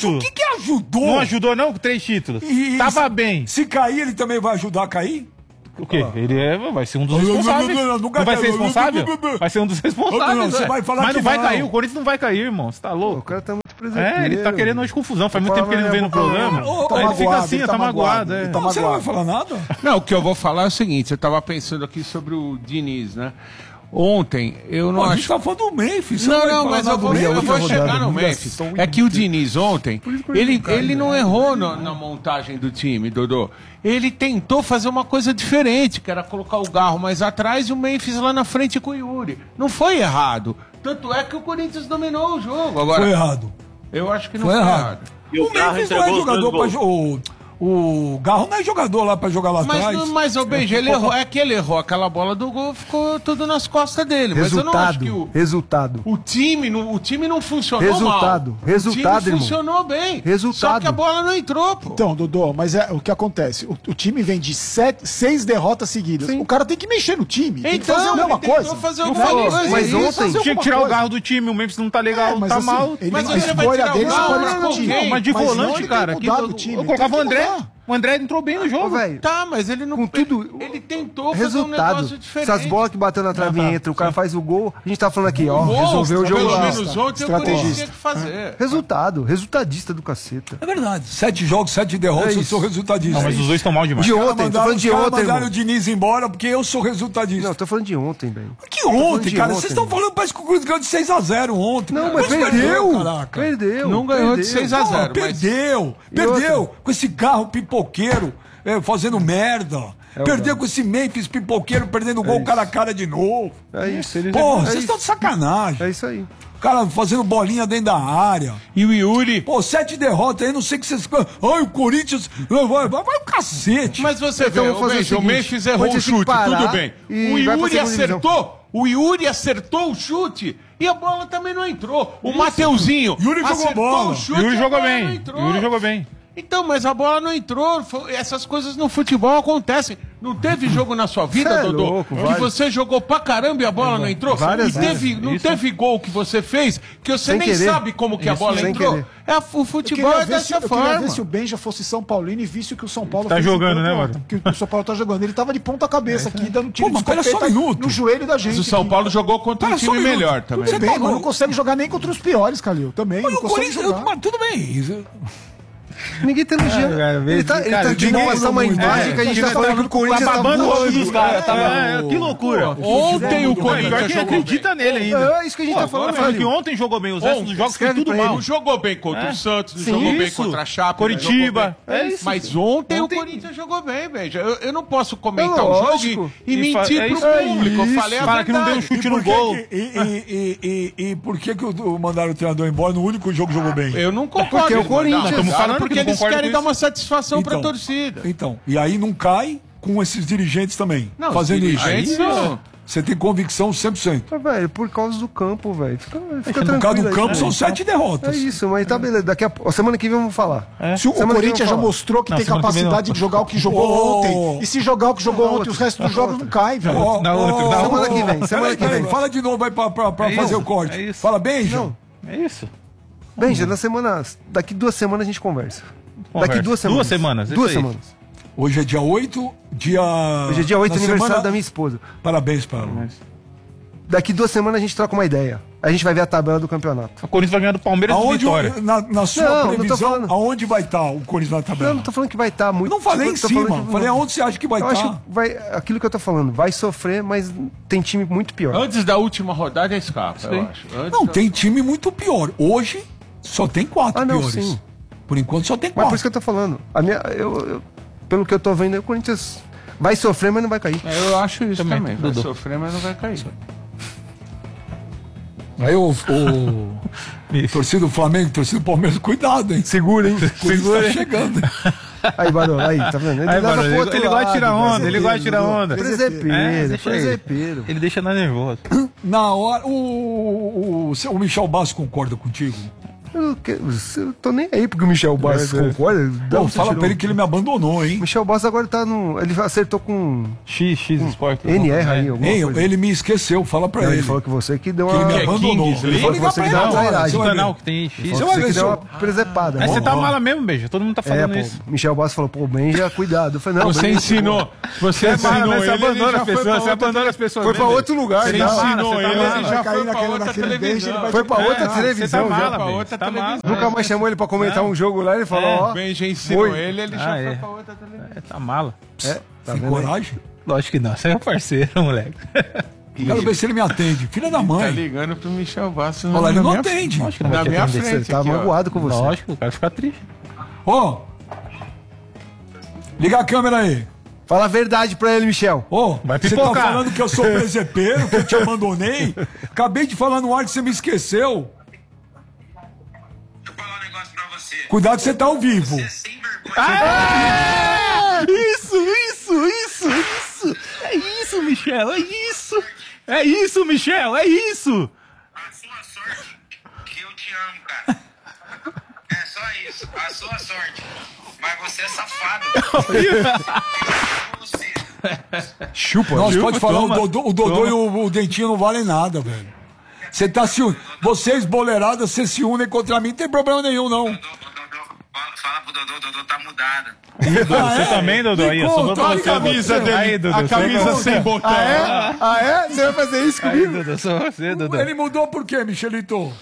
ajudou. Não ajudou, não, com 3 títulos. Tava bem. Se cair, ele também vai ajudar a cair? O quê? Ele vai ser um dos responsáveis. Não vai ser responsável? Vai ser um dos responsáveis. Você vai falar mas que não vai não. cair, o Corinthians não vai cair, irmão. Você tá louco? O cara tá muito presente. Ele tá querendo hoje confusão. Faz muito tempo que ele não vem no programa. Aí ele fica assim, tá magoado. Ele tá Não, você não vai magoado. falar nada? Não, o que eu vou falar é o seguinte, eu tava pensando aqui sobre o Diniz, né? Ontem, eu não Pô, a acho... gente tá falando do Memphis. Não, mas eu vou chegar no Memphis. É que o Diniz ontem, ele não errou na montagem do time, Dodô. Ele tentou fazer uma coisa diferente, que era colocar o Garro mais atrás e o Memphis lá na frente com o Yuri. Não foi errado. Tanto é que o Corinthians dominou o jogo. Agora, Foi errado. eu acho que não Foi foi errado. errado. E o Garro Memphis não é entregou os dois jogador pra gols. O Garro não é jogador lá pra jogar lá atrás. Mas o Benja, ele errou. É que ele errou aquela bola do gol, ficou tudo nas costas dele. Mas eu não acho que Resultado. o time não funcionou Resultado. mal. Resultado, o time irmão. funcionou bem. Resultado. Só que a bola não entrou, pô. Então, Dodô, mas é o que acontece. O time vem de 6 derrotas seguidas. Sim. O cara tem que mexer no time. Tem que Então, fazer a mesma ele tentou coisa. fazer Não alguma faz coisa. isso. Mas Fazer ontem alguma Tinha que tirar o coisa. Garro do time, o Memphis não tá legal, Mas tá assim, mal. ele- Mas a você vai escolha tirar o dele Garro escolhe pra esse time. quem? Mas de Mas não, volante, ele cara. tem que mudado eu o time, eu ele colocava o tem que André. mudar. O André entrou bem no jogo. Velho, Tá, mas ele não... com tudo. Ele tentou fazer um Resultado. negócio diferente. Essas bolas que bateu na trave entra, o cara faz o gol. A gente tá falando aqui, ó. Gol, Resolveu o jogo pelo lá. menos ontem o Corinthians tinha que fazer. Resultado. Resultadista do caceta. É verdade. 7 jogos, 7 derrotas, É eu sou isso. resultadista. Não, mas os dois estão mal demais. De Os caras ontem, tô mandaram- falando de os caras ontem, mandaram irmão. o Diniz embora porque eu sou resultadista. Não, tô falando de ontem, velho. Que ontem, de cara? ontem, Vocês estão mano. falando, parece que o Corinthians ganhou de 6-0 ontem. Não, mas Corinthians perdeu. caraca. Perdeu. Não ganhou de perdeu. 6 a Não, 0. perdeu. E Perdeu. outra? Com esse carro pipoqueiro fazendo merda. Perdeu com esse Memphis pipoqueiro perdendo gol cara a cara de novo. É isso. Eles Porra, é vocês isso. estão de sacanagem. É isso aí. O cara fazendo bolinha dentro da área. E o Yuri... Pô, 7 derrotas aí, não sei o que vocês... Ai, o Corinthians... Vai o cacete. Mas você Então vê, vamos fazer o o seguinte, Memphis errou o Corinthians tem que chute, parar tudo bem. e O vai pra Yuri segunda divisão. acertou, o Yuri acertou o chute e a bola também não entrou. O Mateuzinho Yuri jogou acertou bola. o chute Yuri e a jogou bola não bem. entrou. Yuri jogou bem. Então, mas a bola não entrou. Essas coisas no futebol acontecem. Não teve jogo na sua vida, Cê é Dodô, louco, que vários. você jogou pra caramba e a bola não entrou? Várias E teve, vezes. não teve gol que você fez que você Sem nem querer. sabe como que a bola sem entrou. querer. O futebol é dessa Eu queria forma. ver se o Benja fosse São Paulino e visse o que o São Paulo Tá fez em jogando, campo né, ontem, mano? Que o São Paulo tá jogando. Ele tava de ponta cabeça aqui, dando tiro Pô, mas de pera só um escopeta minuto. no joelho da gente. Mas o São aqui. Paulo jogou contra um Pera só um time minuto. melhor também. Tudo bem, Você mas tá não consegue jogar nem contra os piores, Calil. Também, Mas não o consegue Corinthians... jogar. Mas tudo bem. Ninguém tá elogiando. Ele tá de ninguém passar uma muito. imagem que a gente tá falando que o Corinthians tá babando o ovo voando. dos caras. Que loucura. Ontem o Pior Corinthians que jogou acredita nele ainda. É isso que a gente tá falando, Falando que velho. ontem jogou bem, os restos dos jogos foi escreve tudo pra mal. Não jogou bem contra o Santos, não Sim, jogou bem isso. contra a Chape. Coritiba. não jogou bem. É isso. Mas ontem o Ontem- Corinthians jogou bem, veja. Eu não posso comentar É o jogo lógico. e E mentir é pro isso aí. público. Eu falei a Fala que não deu um verdade. chute no gol. E por que mandaram o treinador embora no único jogo que jogou bem? Eu não concordo. Porque o eles Corinthians- mandaram, Estamos falando porque que não eles concorda querem com dar isso. uma satisfação pra Então. torcida. Então, e aí não cai com esses dirigentes também, Não, fazendo os isso. dirigentes não. Você tem convicção 100%. Mas, velho, por causa do campo, velho. Fica Por tranquilo. causa do aí, campo né? são 7 É derrotas. isso, mas tá beleza. Daqui a semana que vem vamos falar. Se o Semana que Corinthians vem já eu vou mostrou que Não, tem semana que vem capacidade não. de jogar o que jogou Oh. ontem. E se jogar o que jogou ontem, os restos dos jogos não caem, velho. Na outra, na Semana outra. que vem, semana que vem. Fala de novo, vai pra É fazer isso, o corte. é isso. Fala bem, João. É isso. Benja, daqui 2 semanas a gente conversa. Conversa. Daqui 2 semanas. 2 semanas, isso 2 aí. semanas. Hoje é dia 8, Hoje é dia 8, na aniversário semana- da minha esposa. Parabéns para ela. Daqui 2 semanas a gente troca uma ideia. A gente vai ver a tabela do campeonato. O Corinthians vai ganhar do Palmeiras e do Aonde, Vitória. na sua Não, não tô previsão, falando. aonde vai estar o Corinthians na Eu tabela? não tô falando que vai estar muito. Eu não falei em tô cima, falando que- falei aonde você acha que vai Eu acho estar. que vai. Aquilo que eu tô falando, vai sofrer, mas tem time muito pior. Antes da última rodada escapa, eu acho. Antes Não, da- tem time muito pior. Hoje só tem 4 Ah, não, piores. sim. Por enquanto só tem Mas 4. por isso que eu tô falando. Pelo que eu tô vendo, o Corinthians vai sofrer, mas não vai cair. Eu acho isso também. Vai Dudu. sofrer, mas não vai cair. Aí o torcida do Flamengo, torcida do Palmeiras, cuidado, hein? Segura, hein? Segura, tá chegando. Aí, Barão, aí, tá vendo? Aí, leva mano, pro outro ele gosta de tirar lado, onda, ele gosta de tirar onda. Presepeiro, deixa ele. presepeiro. Ele deixa nós nervoso. Na hora, o Michel Basso concorda contigo? Eu tô nem aí porque o Michel Bastos concorda. Pô, fala pra ele que ele me abandonou, hein? Michel Bastos agora tá no... Ele acertou com... X Sport. NR aí, alguma coisa. Ele me esqueceu, fala pra ele. Ele falou que você que deu Que ele uma... me abandonou. Ele falou que você que deu uma trairagem. Não, canal que tem X. Você que deu uma presepada. Mas você tá mala mesmo, Beija. Todo mundo tá falando isso. Michel Bastos falou, pô, Benja, cuidado. Eu falei, não, Você ensinou. Você ensinou ele, abandona as pessoas. Você abandona as pessoas. Foi pra outro lugar. Você ensinou ele já foi pra outra televisão. Foi pra outra televisão. Você tá mala. Nunca mais chamou ele pra comentar um jogo lá, ele falou, ó... Bem, já ensinou ele já foi pra outra televisão. Tá mala. Tá Tem coragem? Lógico que não. Você é um parceiro, moleque. Quero ver se ele me atende. Filha da mãe. Tá ligando pro Michel Bastos. Olha, ele não atende. Na minha frente. Ele tá magoado com você. Lógico, o cara fica triste. Ô! Liga a câmera aí. Fala a verdade pra ele, Michel. Ô, Vai você tá pipocar. falando que eu sou presepeiro, que eu te abandonei? Acabei de falar no ar que você me esqueceu. Deixa eu falar um negócio pra você. Cuidado que você tá ao vivo. Você é sem vergonha. Isso. É isso, Michel. É isso, Michel. É isso. A sua sorte que eu te amo, cara. É só isso. A sua sorte. Mas você é safado. Você. Chupa. Nós pode falar, toma, o Dodô e o Dentinho não valem nada, velho. Você tá se unindo. Vocês, boleiradas, vocês se unem contra mim, não tem problema nenhum, não. Dodô, fala pro Dodô tá mudado. Você também, Dodô? Aí, eu sou conta, você. a camisa dele. Aí, Dodô. A camisa sem botão. Ah, é? Você vai fazer isso Aí, comigo? Dodô, sou você, Dodô. Ele mudou por quê, Michelito?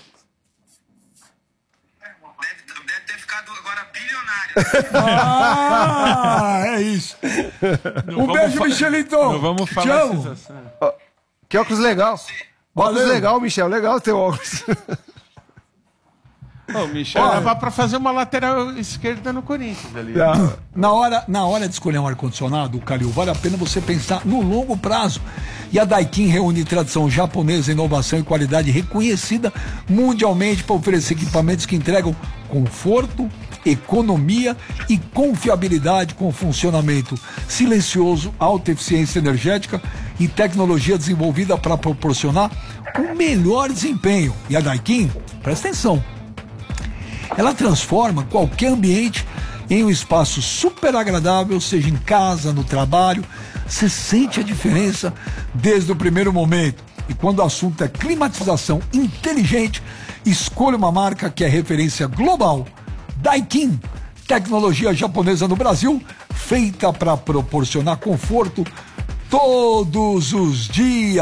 Deve ter ficado agora bilionário. Ah, é isso. Um beijo, Michelito. Não vamos Te falar amo. essas... Que óculos legal. Óculos Valeu. legal, Michel. Legal teu óculos. O Michel dava pra fazer uma lateral esquerda no Corinthians ali. Na hora de escolher um ar-condicionado, Calil, vale a pena você pensar no longo prazo. E a Daikin reúne tradição japonesa, inovação e qualidade reconhecida mundialmente para oferecer equipamentos que entregam conforto, economia e confiabilidade com funcionamento silencioso, alta eficiência energética e tecnologia desenvolvida para proporcionar o melhor desempenho. E a Daikin, presta atenção, ela transforma qualquer ambiente em um espaço super agradável, seja em casa, no trabalho. Você sente a diferença desde o primeiro momento. E quando o assunto é climatização inteligente, escolha uma marca que é referência global. Daikin, tecnologia japonesa no Brasil, feita para proporcionar conforto todos os dias.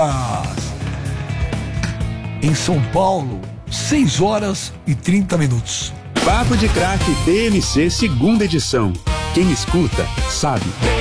Em São Paulo, 6h30. Papo de Craque TMC, segunda edição. Quem escuta, sabe.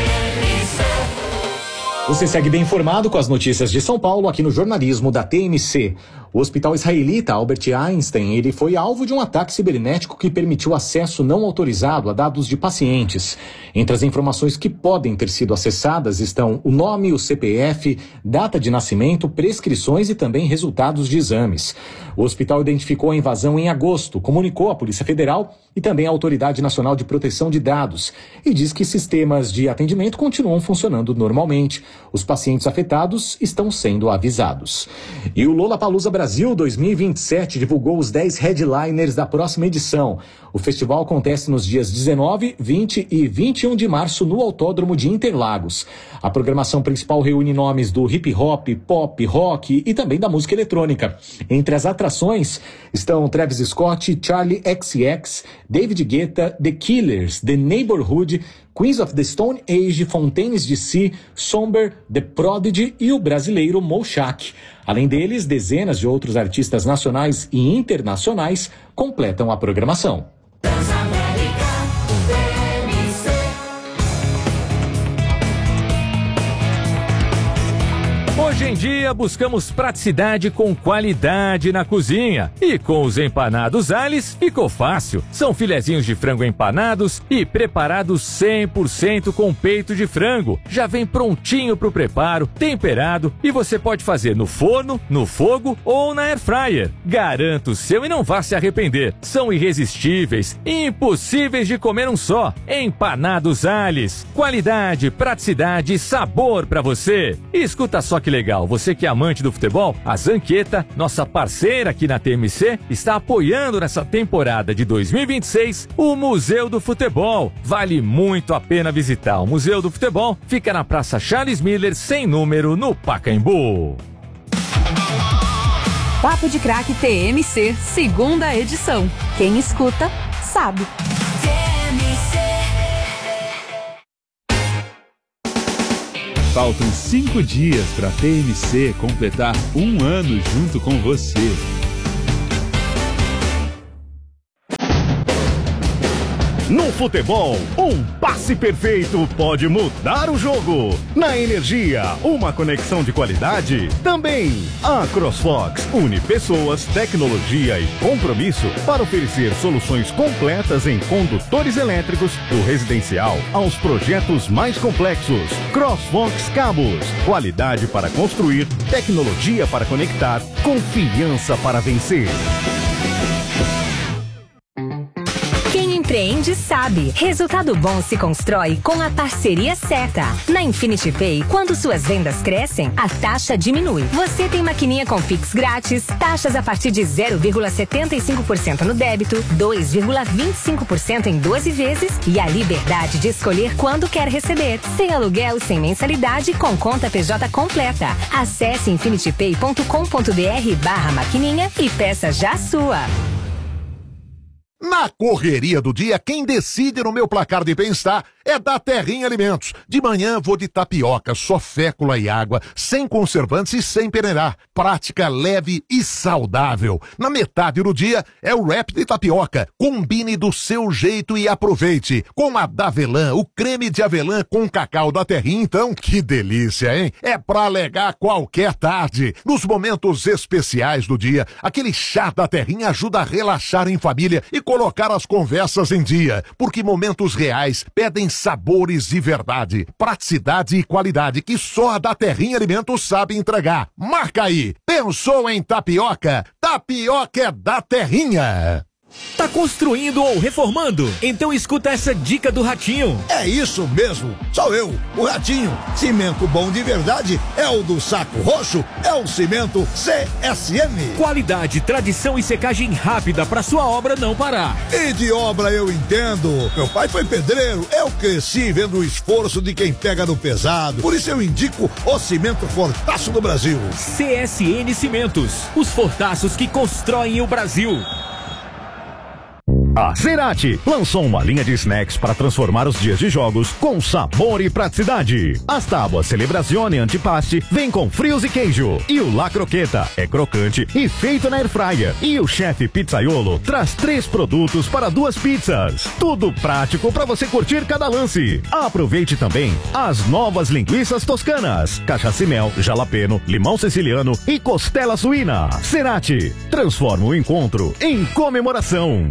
Você segue bem informado com as notícias de São Paulo aqui no jornalismo da TMC. O hospital israelita Albert Einstein, ele foi alvo de um ataque cibernético que permitiu acesso não autorizado a dados de pacientes. Entre as informações que podem ter sido acessadas estão o nome, o CPF, data de nascimento, prescrições e também resultados de exames. O hospital identificou a invasão em agosto, comunicou à Polícia Federal e também à Autoridade Nacional de Proteção de Dados e diz que sistemas de atendimento continuam funcionando normalmente. Os pacientes afetados estão sendo avisados. E o Lollapalooza Brasil 2027 divulgou os 10 headliners da próxima edição. O festival acontece nos dias 19, 20 e 21 de março no Autódromo de Interlagos. A programação principal reúne nomes do hip hop, pop, rock e também da música eletrônica. Entre as atrações estão Travis Scott, Charli XCX, David Guetta, The Killers, The Neighborhood, Queens of the Stone Age, Fontaines DC, Somber, The Prodigy e o brasileiro Moshak. Além deles, dezenas de outros artistas nacionais e internacionais completam a programação. Hoje em dia, buscamos praticidade com qualidade na cozinha. E com os empanados Ales, ficou fácil. São filezinhos de frango empanados e preparados 100% com peito de frango. Já vem prontinho pro preparo, temperado, e você pode fazer no forno, no fogo ou na air fryer. Garanta o seu e não vá se arrepender. São irresistíveis, impossíveis de comer um só. Empanados Ales. Qualidade, praticidade e sabor pra você. E escuta só que legal. legal, você que é amante do futebol, a Zanqueta, nossa parceira aqui na TMC, está apoiando nessa temporada de 2026 o Museu do Futebol. Vale muito a pena visitar. O Museu do Futebol fica na Praça Charles Miller, sem número, no Pacaembu. Papo de Craque TMC, segunda edição. Quem escuta, sabe. Faltam 5 dias para a TMC completar 1 ano junto com você. No futebol, um passe perfeito pode mudar o jogo. Na energia, uma conexão de qualidade também. A CrossFox une pessoas, tecnologia e compromisso para oferecer soluções completas em condutores elétricos, do residencial aos projetos mais complexos. CrossFox Cabos, qualidade para construir, tecnologia para conectar, confiança para vencer. Empreende sabe. Resultado bom se constrói com a parceria certa. Na Infinity Pay, quando suas vendas crescem, a taxa diminui. Você tem maquininha com Pix grátis, taxas a partir de 0,75% no débito, 2,25% em 12 vezes e a liberdade de escolher quando quer receber. Sem aluguel, sem mensalidade, com conta PJ completa. Acesse infinitypay.com.br/maquininha e peça já a sua. Na correria do dia, quem decide no meu placar de bem-estar é da Terrinha Alimentos. De manhã vou de tapioca, só fécula e água, sem conservantes e sem peneirar. Prática, leve e saudável. Na metade do dia é o wrap de tapioca. Combine do seu jeito e aproveite. Com a Davelã, o creme de avelã com cacau da Terrinha, então, que delícia, hein? É pra alegar qualquer tarde. Nos momentos especiais do dia, aquele chá da Terrinha ajuda a relaxar em família e colocar as conversas em dia, porque momentos reais pedem sabores de verdade, praticidade e qualidade que só a da Terrinha Alimentos sabe entregar. Marca aí! Pensou em tapioca? Tapioca é da Terrinha! Tá construindo ou reformando? Então escuta essa dica do Ratinho. É isso mesmo, sou eu, o Ratinho. Cimento bom de verdade é o do Saco Roxo, é o cimento CSN. Qualidade, tradição e secagem rápida pra sua obra não parar. E de obra eu entendo. Meu pai foi pedreiro, eu cresci vendo o esforço de quem pega no pesado. Por isso eu indico o cimento Fortaço do Brasil. CSN Cimentos, os fortaços que constroem o Brasil. A Cerati lançou uma linha de snacks para transformar os dias de jogos com sabor e praticidade. As tábuas Celebrazione Antipaste vêm com frios e queijo. E o La Croqueta é crocante e feito na airfryer. E o chefe Pizzaiolo traz 3 produtos para 2 pizzas. Tudo prático para você curtir cada lance. Aproveite também as novas linguiças toscanas, cachaça e mel, jalapeno, limão siciliano e costela suína. Cerati transforma o encontro em comemoração.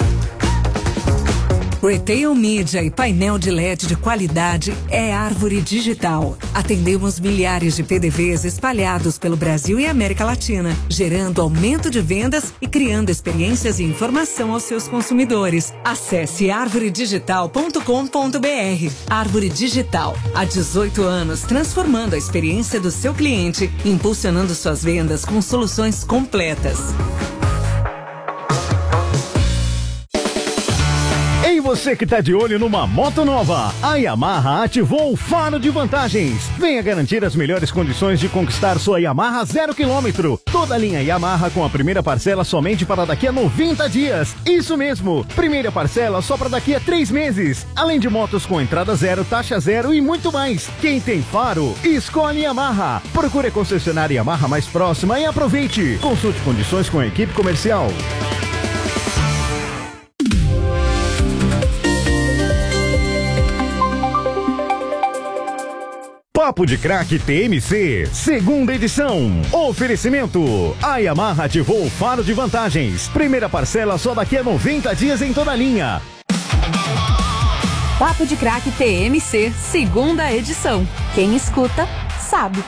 Retail Media e painel de LED de qualidade é Árvore Digital. Atendemos milhares de PDVs espalhados pelo Brasil e América Latina, gerando aumento de vendas e criando experiências e informação aos seus consumidores. Acesse arvoredigital.com.br. Árvore Digital, há 18 anos transformando a experiência do seu cliente, impulsionando suas vendas com soluções completas. E você que tá de olho numa moto nova, a Yamaha ativou o Faro de Vantagens. Venha garantir as melhores condições de conquistar sua Yamaha 0 km. Toda a linha Yamaha com a primeira parcela somente para daqui a 90 dias. Isso mesmo, primeira parcela só para daqui a 3 meses. Além de motos com entrada zero, taxa zero e muito mais. Quem tem Faro, escolhe Yamaha. Procure a concessionária Yamaha mais próxima e aproveite. Consulte condições com a equipe comercial. Papo de Craque TMC, segunda edição. Oferecimento: a Yamaha ativou o Faro de Vantagens. Primeira parcela só daqui a 90 dias em toda a linha. Papo de Craque TMC, segunda edição. Quem escuta, sabe.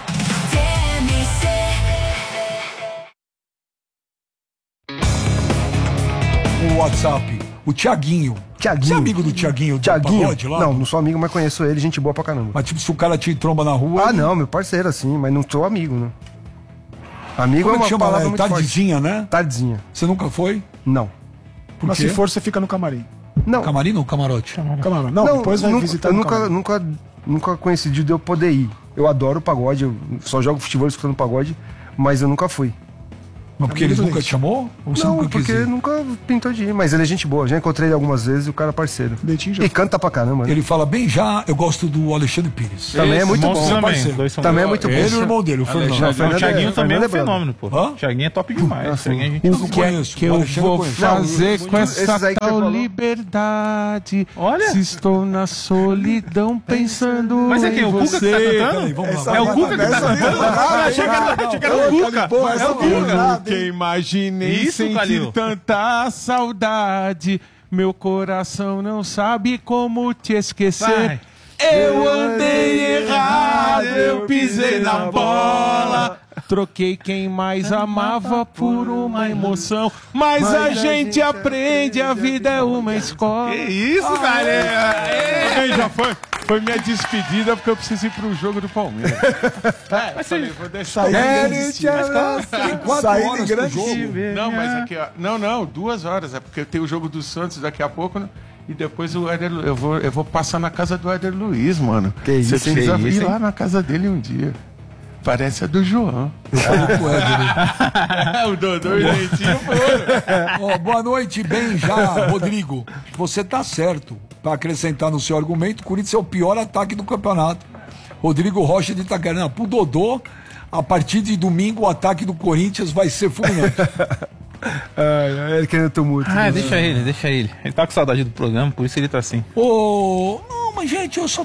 O WhatsApp, o Thiaguinho. Thiaguinho. Você é amigo do Thiaguinho, do Pagode lá? Não sou amigo, mas conheço ele, gente boa pra caramba. Mas tipo, se o cara te tromba na rua... Ah, não, meu parceiro assim, mas não sou amigo, né? Amigo Como é uma chama, palavra muito tardezinha, forte. né? Tardezinha. Você nunca foi? Não. Mas se for, você fica no camarim. Não. Camarim ou camarote? Camarim. Não, depois vai visitar eu nunca coincidiu de eu poder ir. Eu adoro pagode, eu só jogo futebol escutando pagode, mas eu nunca fui. Mas porque eles nunca te chamou? Ou você não, nunca porque quis ir? nunca pintou de ir, mas ele é gente boa. Já encontrei ele algumas vezes e o cara é parceiro. E canta pra caramba. Né? Ele fala bem já, eu gosto do Alexandre Pires. Também é muito bom. Também é muito bom. Ele e o irmão dele, o Fernando. O Thiaguinho também é um fenômeno, pô. O Thiaguinho é top demais. O que eu vou fazer com essa tal liberdade? Olha. Se estou na solidão pensando Mas é quem? O Cuca que tá cantando? É o Cuca que tá cantando? Achei que era o Cuca. É o Cuca. Que imaginei sentir tanta saudade. Meu coração não sabe como te esquecer. Eu andei errado, eu pisei na bola. Troquei quem mais amava por uma emoção. Mas a gente aprende, a vida é uma escola. Que isso, galera? Já foi minha despedida, porque eu preciso ir pro jogo do Palmeiras. Falei, vou deixar Tem 4 horas pro jogo. Não, mas aqui, ó. Não, 2 horas. É porque tem o jogo do Santos daqui a pouco, né? E depois o Éder, eu vou passar na casa do Éder Luiz, mano. Que isso, você precisa ir lá na casa dele um dia. Parece a do João. Eu falei pro Éder. O Dodô e o Leitinho foram. Boa noite, bem já, Rodrigo. Você tá certo. Para acrescentar no seu argumento, o Corinthians é o pior ataque do campeonato. Rodrigo Rocha de Itacarana. Pro Dodô, a partir de domingo, o ataque do Corinthians vai ser fulminante. Ele querendo tumulto. Deixa ele. Ele tá com saudade do programa, por isso ele tá assim. Não, mas gente, eu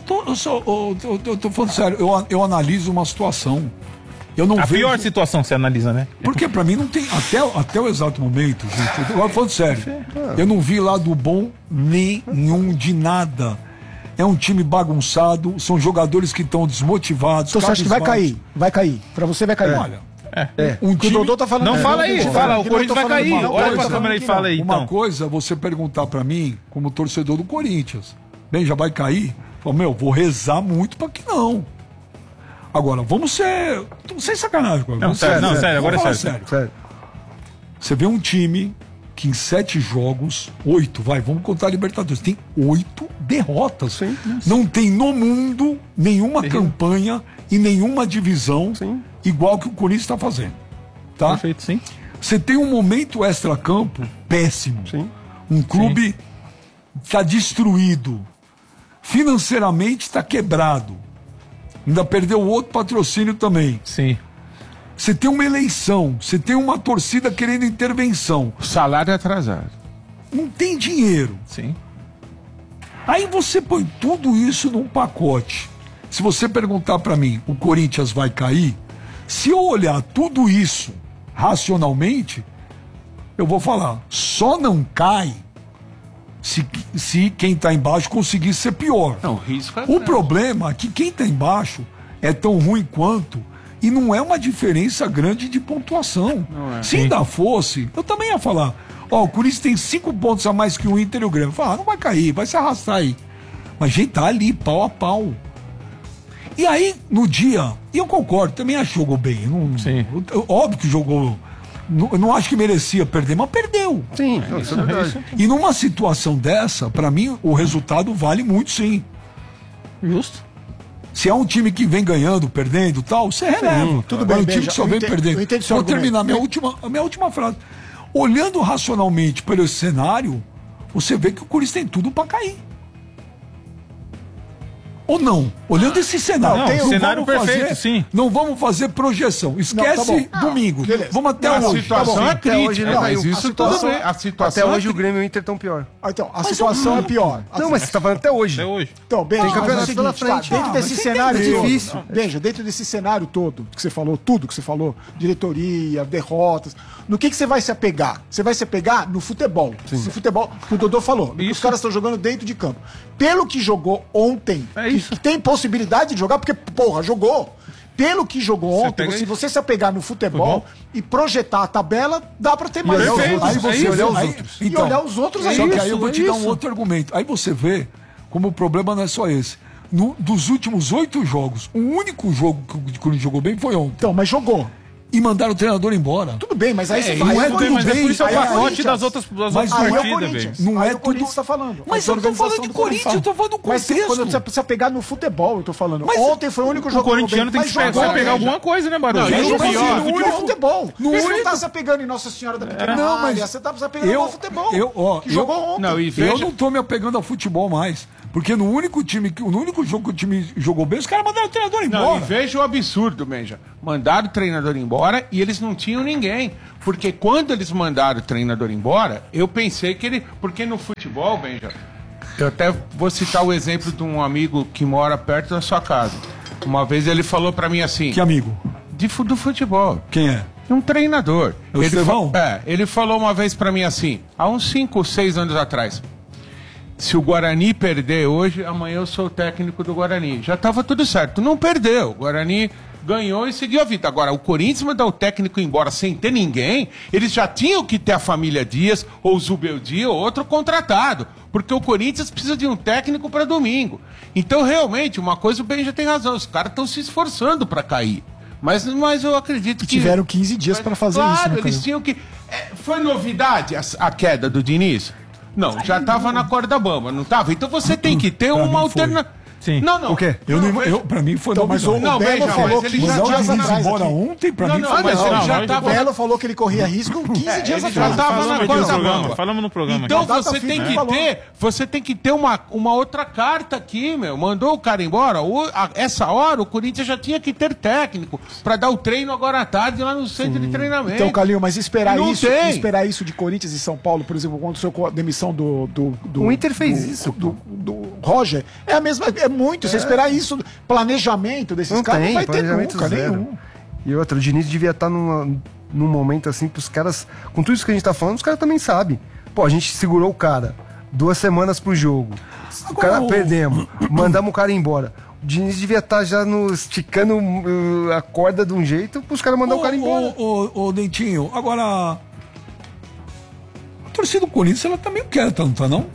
tô falando sério, eu analiso uma situação. Eu não vejo... pior situação você analisa, né? Porque pra mim não tem, até o exato momento, gente, eu tô falando sério, eu não vi lado bom nenhum de nada. É um time bagunçado, são jogadores que estão desmotivados. Então você acha que vai cair? Vai cair. Pra você vai cair. Olha, um time... O Dodô tá falando... Não fala aí, fala, o Corinthians vai cair. Olha pra câmera e fala aí, então. Uma coisa, você perguntar pra mim, como torcedor do Corinthians, bem, já vai cair? Fala, vou rezar muito pra que não. Agora, vamos ser... Sem sacanagem. Sério, agora é sério. Você vê um time que em 7 jogos, 8, vamos contar a Libertadores, tem 8 derrotas. Sim. Não tem no mundo nenhuma campanha e nenhuma divisão igual que o Corinthians está fazendo. Tá? Perfeito, sim. Você tem um momento extra-campo péssimo. Sim. Um clube está destruído. Financeiramente está quebrado. Ainda perdeu outro patrocínio também. Sim. Você tem uma eleição, você tem uma torcida querendo intervenção. Salário atrasado. Não tem dinheiro. Sim. Aí você põe tudo isso num pacote. Se você perguntar pra mim, o Corinthians vai cair? Se eu olhar tudo isso racionalmente, eu vou falar, só não cai se quem tá embaixo conseguir ser pior. Não, o risco é o problema é que quem tá embaixo é tão ruim quanto, e não é uma diferença grande de pontuação. Se ainda fosse, eu também ia falar, o Corinthians tem 5 pontos a mais que o Inter e o Grêmio. Fala, não vai cair, vai se arrastar aí. Mas a gente tá ali, pau a pau. E aí, no dia, e eu concordo, também acho que jogou bem. Óbvio que jogou. Eu não acho que merecia perder, mas perdeu. Sim, isso é verdade. E numa situação dessa, pra mim, o resultado vale muito, sim. Justo. Se é um time que vem ganhando, perdendo e tal, você releva. Tudo bem, um time que só vem perdendo. Vou terminar a minha última frase. Olhando racionalmente pelo cenário, você vê que o Corinthians tem tudo pra cair. Ou não? Olhando esse cenário. Não, tem um cenário perfeito, sim. Não vamos fazer projeção. Esquece domingo. Vamos até hoje. A situação é crítica, mas isso tudo bem. A situação até hoje o Grêmio e o Inter estão pior. Então, a situação é pior. Não, mas você tá falando até hoje. Então, bem, tem campeonato pela frente. Dentro desse cenário é difícil. Veja, dentro desse cenário todo que você falou, tudo que você falou, diretoria, derrotas, no que você vai se apegar? Você vai se apegar no futebol. No futebol, que o Dodô falou. Os caras estão jogando dentro de campo. Pelo que jogou ontem, que tem possibilidade de jogar, porque, porra, jogou. pelo que jogou ontem, se você se apegar no futebol e projetar a tabela, dá pra ter mais. Aí você olhar os outros. E olhar os outros aí. Só que aí eu vou te dar um outro argumento. Aí você vê como o problema não é só esse. Dos últimos 8 jogos, o único jogo que o Corinthians jogou bem foi ontem. Então, mas jogou. E mandaram o treinador embora. Tudo bem, mas aí você não é tudo bem. Mas é por isso é o pacote das outras partidas, velho. Não é o Corinthians tudo. tá falando. Mas eu não tô falando de Corinthians, eu tô falando do contexto. Mas quando você precisa pegar no futebol, eu tô falando. Mas ontem foi o único jogo que o corintiano tem que pegar alguma coisa, né, Barulho? No futebol. Você não tá se apegando em Nossa Senhora da Pequena. Não, mas você tá se apegando no futebol. Que jogou ontem. Eu não tô me apegando ao futebol mais. Porque no único jogo que o time jogou bem, os caras mandaram o treinador embora. Não, e veja o absurdo, Benja. Mandaram o treinador embora e eles não tinham ninguém. Porque quando eles mandaram o treinador embora, eu pensei que ele... Porque no futebol, Benja, eu até vou citar o exemplo de um amigo que mora perto da sua casa. Uma vez ele falou pra mim assim... Que amigo? Do futebol. Quem é? Um treinador. O Estevão? Ele falou uma vez pra mim assim, há uns 5 ou 6 anos atrás... Se o Guarani perder hoje, amanhã eu sou o técnico do Guarani. Já estava tudo certo. Não perdeu. O Guarani ganhou e seguiu a vida. Agora, o Corinthians mandar o técnico embora sem ter ninguém, eles já tinham que ter a família Dias, ou o Zubeldia, ou outro contratado. Porque o Corinthians precisa de um técnico para domingo. Então, realmente, uma coisa o Ben já tem razão. Os caras estão se esforçando para cair. Mas eu acredito que... tiveram 15 dias para fazer isso, né, Claro, eles tinham que... Foi novidade a queda do Diniz? Não, já estava na corda bamba, não estava? Então você tem que ter uma alternativa. Sim. Não. O quê? Pra mim foi então, mas o Belo falou que ele já estava embora ontem, pra mim foi O Belo falou que ele corria risco 15 dias atrás. Já estava na corda bamba. Falamos no programa. Então você tem que ter uma outra carta aqui, meu. Mandou o cara embora. Essa hora o Corinthians já tinha que ter técnico para dar o treino agora à tarde lá no centro de treinamento. Então, Calil, mas esperar isso de Corinthians e São Paulo, por exemplo, quando a demissão do o Inter fez isso. Do Roger, é a mesma... muito. Você esperar isso, planejamento desses caras, não vai ter nunca, nenhum. E outra, o Diniz devia estar num momento assim, pros caras, com tudo isso que a gente tá falando, os caras também sabem. Pô, a gente segurou o cara 2 semanas pro jogo. O cara perdemos, mandamos o cara embora. O Diniz devia estar já esticando a corda de um jeito pros caras mandar o cara embora. Ô, Dentinho, agora a torcida do Corinthians, ela também não quer tanto, não?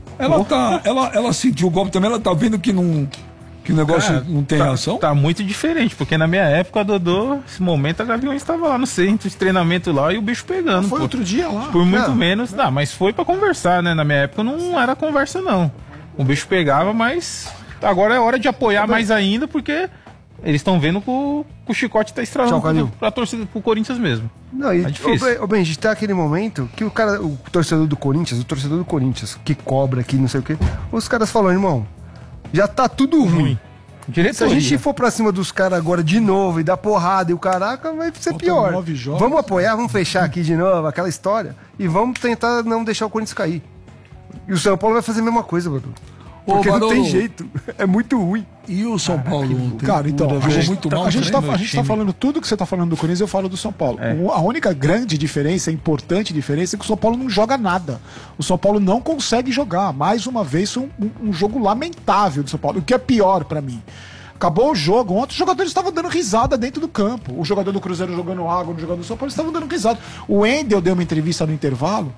Ela sentiu o golpe também, ela tá vendo que o negócio não tem reação? Tá muito diferente, porque na minha época, Dodô, esse momento a Gaviões estava lá no centro de treinamento lá e o bicho pegando. Foi outro dia lá. Por muito menos, mas foi pra conversar, né? Na minha época não era conversa, não. O bicho pegava, mas agora é hora de apoiar mais ainda, porque eles estão vendo que o chicote tá estralando pra torcida, pro Corinthians mesmo. Não, e a gente tá aquele momento que o torcedor do Corinthians, que cobra aqui, não sei o quê, os caras falam, irmão, já tá tudo ruim. Se a gente for pra cima dos caras agora de novo e dar porrada e o caraca, vai ser pior. Vamos apoiar, vamos fechar aqui de novo aquela história e vamos tentar não deixar o Corinthians cair. E o São Paulo vai fazer a mesma coisa, Barulho. Porque não tem jeito. É muito ruim. E o São Paulo ontem? Cara, então, a gente tá falando tudo que você tá falando do Corinthians, eu falo do São Paulo. A única grande diferença, importante diferença, é que o São Paulo não joga nada. O São Paulo não consegue jogar. Mais uma vez, um jogo lamentável do São Paulo. O que é pior pra mim. Acabou o jogo, ontem os jogadores estavam dando risada dentro do campo. O jogador do Cruzeiro jogando água, o jogador do São Paulo estavam dando risada. O Wendel deu uma entrevista no intervalo.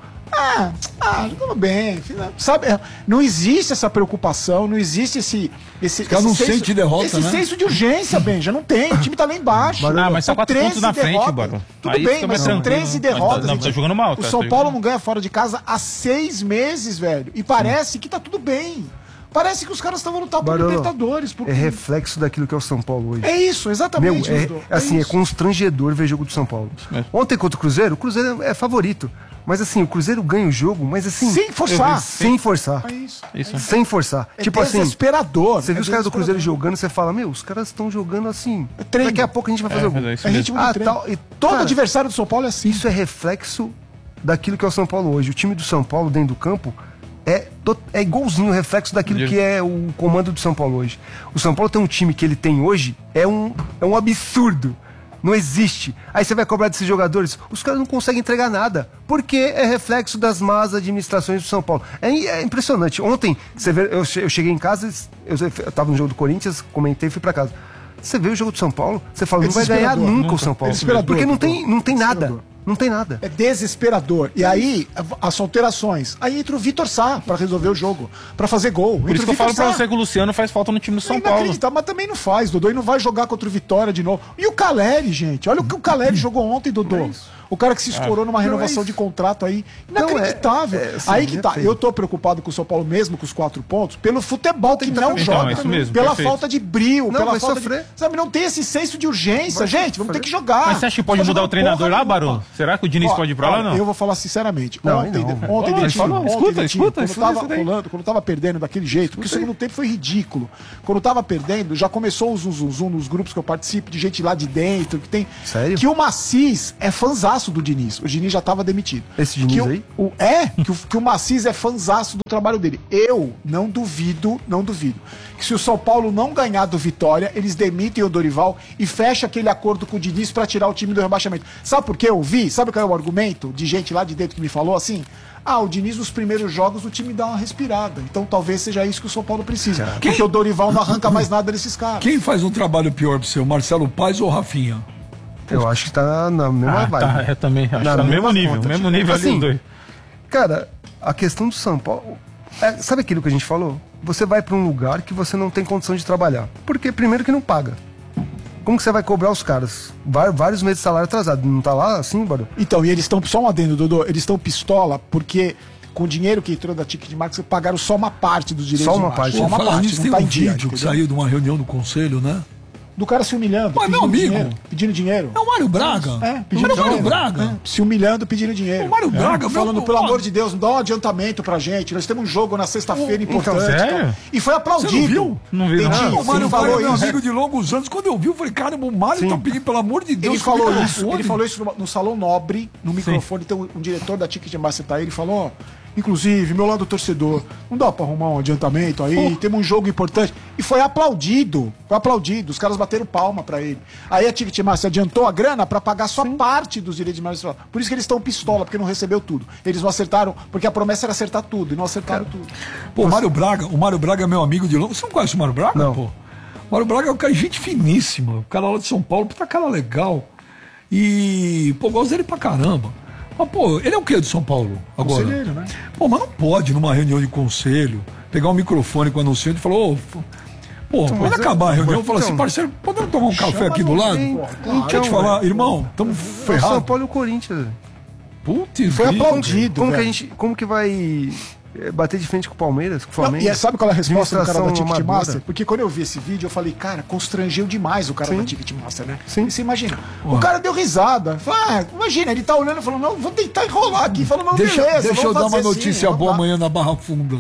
Tudo bem. Sabe, não existe essa preocupação, não existe esse não sente derrota, esse senso de urgência, Benja. Não tem. O time tá lá embaixo. Mas são 4 pontos na frente, Barão. Tudo bem, mas são 13 derrotas. Não, tá jogando mal. O São Paulo não ganha fora de casa há 6 meses, velho. E parece que tá tudo bem. Parece que os caras estavam lutando por Libertadores. É reflexo daquilo que é o São Paulo hoje. É isso, exatamente. É constrangedor ver jogo do São Paulo. Ontem contra o Cruzeiro é favorito. Mas assim, o Cruzeiro ganha o jogo, mas assim... Sem forçar. Sem forçar. É isso. Sem forçar. Tipo assim... desesperador. Você viu os caras do Cruzeiro jogando, você fala, os caras estão jogando assim. Daqui a pouco a gente vai fazer o gol. Todo adversário do São Paulo é assim. Isso é reflexo daquilo que é o São Paulo hoje. O time do São Paulo dentro do campo é igualzinho o reflexo daquilo que é o comando do São Paulo hoje. O São Paulo tem um time que ele tem hoje, é um absurdo. Não existe. Aí você vai cobrar desses jogadores, os caras não conseguem entregar nada, porque é reflexo das más administrações do São Paulo. É impressionante. Ontem, você vê, eu cheguei em casa, eu tava no jogo do Corinthians, comentei e fui pra casa. Você vê o jogo do São Paulo, você fala, não vai ganhar nunca o São Paulo. Porque não tem nada. Não tem nada. É desesperador. E aí, as alterações. Aí entra o Vitor Sá pra resolver o jogo, pra fazer gol. Por isso que eu falo pra você que o Luciano faz falta no time do São Paulo. Mas também não faz, Dodô. E não vai jogar contra o Vitória de novo. E o Caleri, gente. Olha o que o Caleri jogou ontem, Dodô. O cara que se escorou numa renovação de contrato aí. Inacreditável. Aí que tá. Eu tô preocupado com o São Paulo mesmo, com os 4 pontos, pelo futebol que não joga. Isso mesmo, pela falta de brio, pela falta sofrer. Sabe, não tem esse senso de urgência. Gente, vamos ter que jogar. Mas você acha que pode mudar o treinador lá, Barão? Será que o Diniz pode ir pra lá ou não? Eu vou falar sinceramente. Escuta. Quando tava perdendo daquele jeito, porque o segundo tempo foi ridículo. Quando tava perdendo, já começou o zum nos grupos que eu participo, de gente lá de dentro, que tem... Sério? Que o Macis é fanzaço do Diniz. O Diniz já tava demitido. Esse Diniz aí? Que o Macis é fanzaço do trabalho dele. Eu não duvido, que se o São Paulo não ganhar do Vitória, eles demitem o Dorival e fecha aquele acordo com o Diniz pra tirar o time do rebaixamento. Sabe por que eu vi? Sabe qual é o argumento de gente lá de dentro que me falou assim? O Diniz nos primeiros jogos o time dá uma respirada. Então talvez seja isso que o São Paulo precisa. Porque o Dorival não arranca mais nada desses caras. Quem faz um trabalho pior pro seu, Marcelo Paes ou Rafinha? Eu acho que tá na mesma vibe. Tá, eu também acho que tá no mesmo nível. Mesmo nível assim, ali, dois. Cara, a questão do São Paulo... sabe aquilo que a gente falou? Você vai pra um lugar que você não tem condição de trabalhar. Porque primeiro que não paga. Como que você vai cobrar os caras? Vários meses de salário atrasado. Não tá lá assim, Barão? Então, e eles estão, só um adendo, Dodô, eles estão pistola porque com o dinheiro que entrou da Ticketmaster, pagaram só uma parte dos direitos. Só uma parte. Só uma parte, não tá em dia. Vídeo que saiu de uma reunião do conselho, né? Do cara se humilhando. Mas meu amigo. Pedindo dinheiro. É o Mário Braga. Pedindo dinheiro. Mário Braga. Se humilhando, pedindo dinheiro. O Mário Braga. Falando, pelo amor de Deus, dá um adiantamento pra gente. Nós temos um jogo na sexta-feira importante. Sério? E foi aplaudido. Você não viu? Não vi, não. O Mário Braga é meu amigo de longos anos. Quando eu vi, eu falei, cara, o Mário tá pedindo, pelo amor de Deus. Ele falou isso no Salão Nobre, no microfone. Então, um diretor da Ticketmaster tá aí, ele falou, inclusive, meu lado torcedor, não dá pra arrumar um adiantamento aí, temos um jogo importante. E foi aplaudido, os caras bateram palma pra ele. Aí a Ticketmaster adiantou a grana pra pagar só parte dos direitos de imagem. Por isso que eles estão pistola, porque não recebeu tudo. Eles não acertaram, porque a promessa era acertar tudo, e não acertaram tudo. Pô, o Mário Braga é meu amigo de longo. Você não conhece o Mário Braga? Não. Pô. O Mário Braga é um cara, gente finíssima, o cara lá de São Paulo, puta cara legal. E, pô, gosto dele pra caramba. Mas, pô, ele é o quê de São Paulo agora? Conselheiro, né? Pô, mas não pode, numa reunião de conselho, pegar um microfone com o anunciante e falar, quando acabar a reunião, falar assim, parceiro, podemos tomar um café aqui do lado? Deixa eu te falar, irmão, estamos ferrados. São Paulo e o Corinthians. Putz, foi aplaudido. Como que vai bater de frente com o Palmeiras, com o Flamengo? E sabe qual é a resposta do cara da Ticketmaster? Porque quando eu vi esse vídeo, eu falei, cara, constrangeu demais o cara da Ticketmaster, né? Sim. E você imagina, o cara deu risada. Imagina, ele tá olhando e falando, não, vou tentar enrolar aqui. Falando, não, deixa eu dar uma notícia assim, boa amanhã na Barra Funda.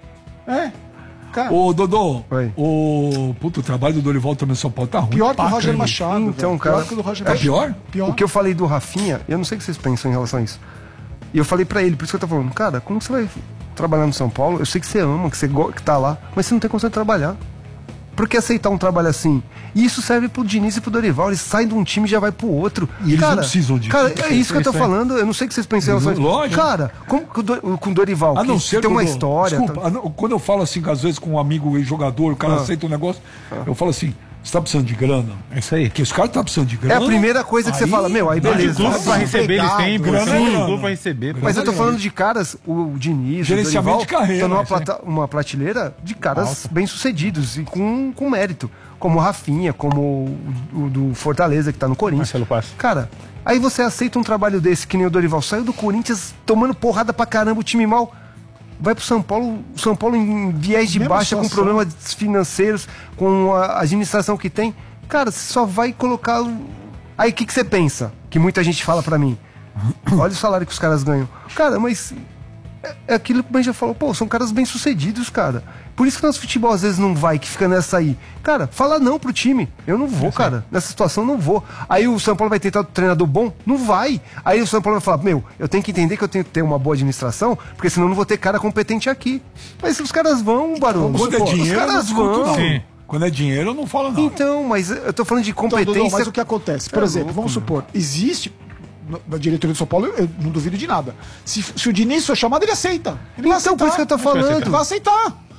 Cara. Ô, Dodô, o trabalho do Dorival também em São Paulo tá ruim. Pior que o Roger Machado. Então, cara, pior que o do Roger Machado. Pior? O que eu falei do Rafinha, eu não sei o que vocês pensam em relação a isso. E eu falei pra ele, por isso que eu tô falando, cara, como você vai trabalhar no São Paulo? Eu sei que você ama, que tá lá, mas você não tem condição de trabalhar. Por que aceitar um trabalho assim? E isso serve pro Diniz e pro Dorival. Eles saem de um time e já vai pro outro. E eles não precisam disso. Cara, é isso que eu tô falando. Eu não sei o que vocês pensam em relação a isso. Cara, como com o Dorival? A não ser tem uma história. Desculpa, quando eu falo assim, às vezes com um amigo e jogador, o cara aceita um negócio, eu falo assim, você tá precisando de grana? É isso aí. Porque os caras estão precisando de grana. É a primeira coisa que você fala, aí beleza. Tudo pra receber, eles têm grana pra receber. Mas eu tô falando de caras, o Diniz, gerenciamento o Dorival, de carreira. estão numa prateleira de caras bem-sucedidos e com mérito. Como o Rafinha, como o do Fortaleza, que tá no Corinthians. Marcelo Paes. Cara, aí você aceita um trabalho desse, que nem o Dorival saiu do Corinthians tomando porrada pra caramba, o time mal. Vai pro São Paulo em viés de baixa, com problemas financeiros, com a administração que tem. Cara, você só vai colocar... Aí o que você pensa? Que muita gente fala pra mim. Olha o salário que os caras ganham. Cara, mas é aquilo que o Ben já falou. Pô, são caras bem-sucedidos, cara. Por isso que nosso futebol às vezes não vai, que fica nessa aí. Cara, fala não pro time. Eu não vou, cara. Nessa situação não vou. Aí o São Paulo vai tentar um treinador bom? Não vai. Aí o São Paulo vai falar, eu tenho que entender que eu tenho que ter uma boa administração, porque senão eu não vou ter cara competente aqui. Mas se os caras vão, Barão. Quando é dinheiro, os caras vão. Sim. Quando é dinheiro, eu não falo nada. Então, mas eu tô falando de competência. Então, Dodô, mas o que acontece? Por exemplo, vamos supor, existe... Na diretoria do São Paulo, eu não duvido de nada. Se o Diniz for chamado, ele aceita. Ele vai aceitar. Por isso que eu tô falando. Ele vai aceitar.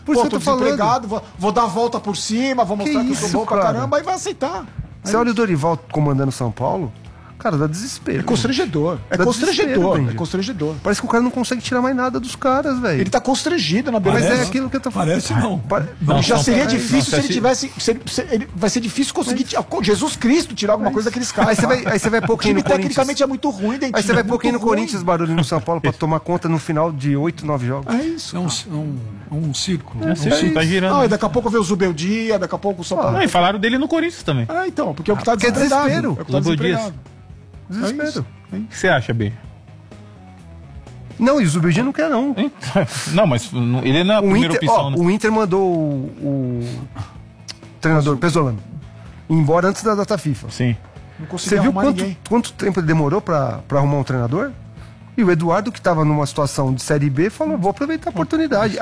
Por isso que eu tô desempregado, vou dar a volta por cima, vou mostrar que eu sou bom pra caramba, aí vai aceitar. Você olha o Dorival comandando São Paulo, cara, dá desespero. É constrangedor. É constrangedor. Parece que o cara não consegue tirar mais nada dos caras, velho. Ele tá constrangido na beleza. Mas é aquilo que eu tô falando. Parece não. Já seria difícil se ele tivesse. Vai ser difícil conseguir Jesus Cristo tirar alguma coisa daqueles caras. Aí você vai pouquinho no Corinthians. Tecnicamente é muito ruim, Dentinho. Aí você vai pouquinho no Corinthians, barulho no São Paulo, pra tomar conta no final de 8, 9 jogos. É isso. É um círculo. Tá girando. Daqui a pouco vê o Zubeldia, daqui a pouco o São Paulo. E falaram dele no Corinthians também. Então, porque é o que tá desesperado. É o que tá desesperado. Desespero. O que você acha, B? Não, e o Zubeldia não quer, não. Não, mas ele não é a primeira opção. O Inter mandou o treinador Pesolano embora antes da data FIFA. Sim. Não conseguiu. Você viu quanto tempo ele demorou pra arrumar um treinador? E o Eduardo, que estava numa situação de Série B, falou: vou aproveitar a oportunidade.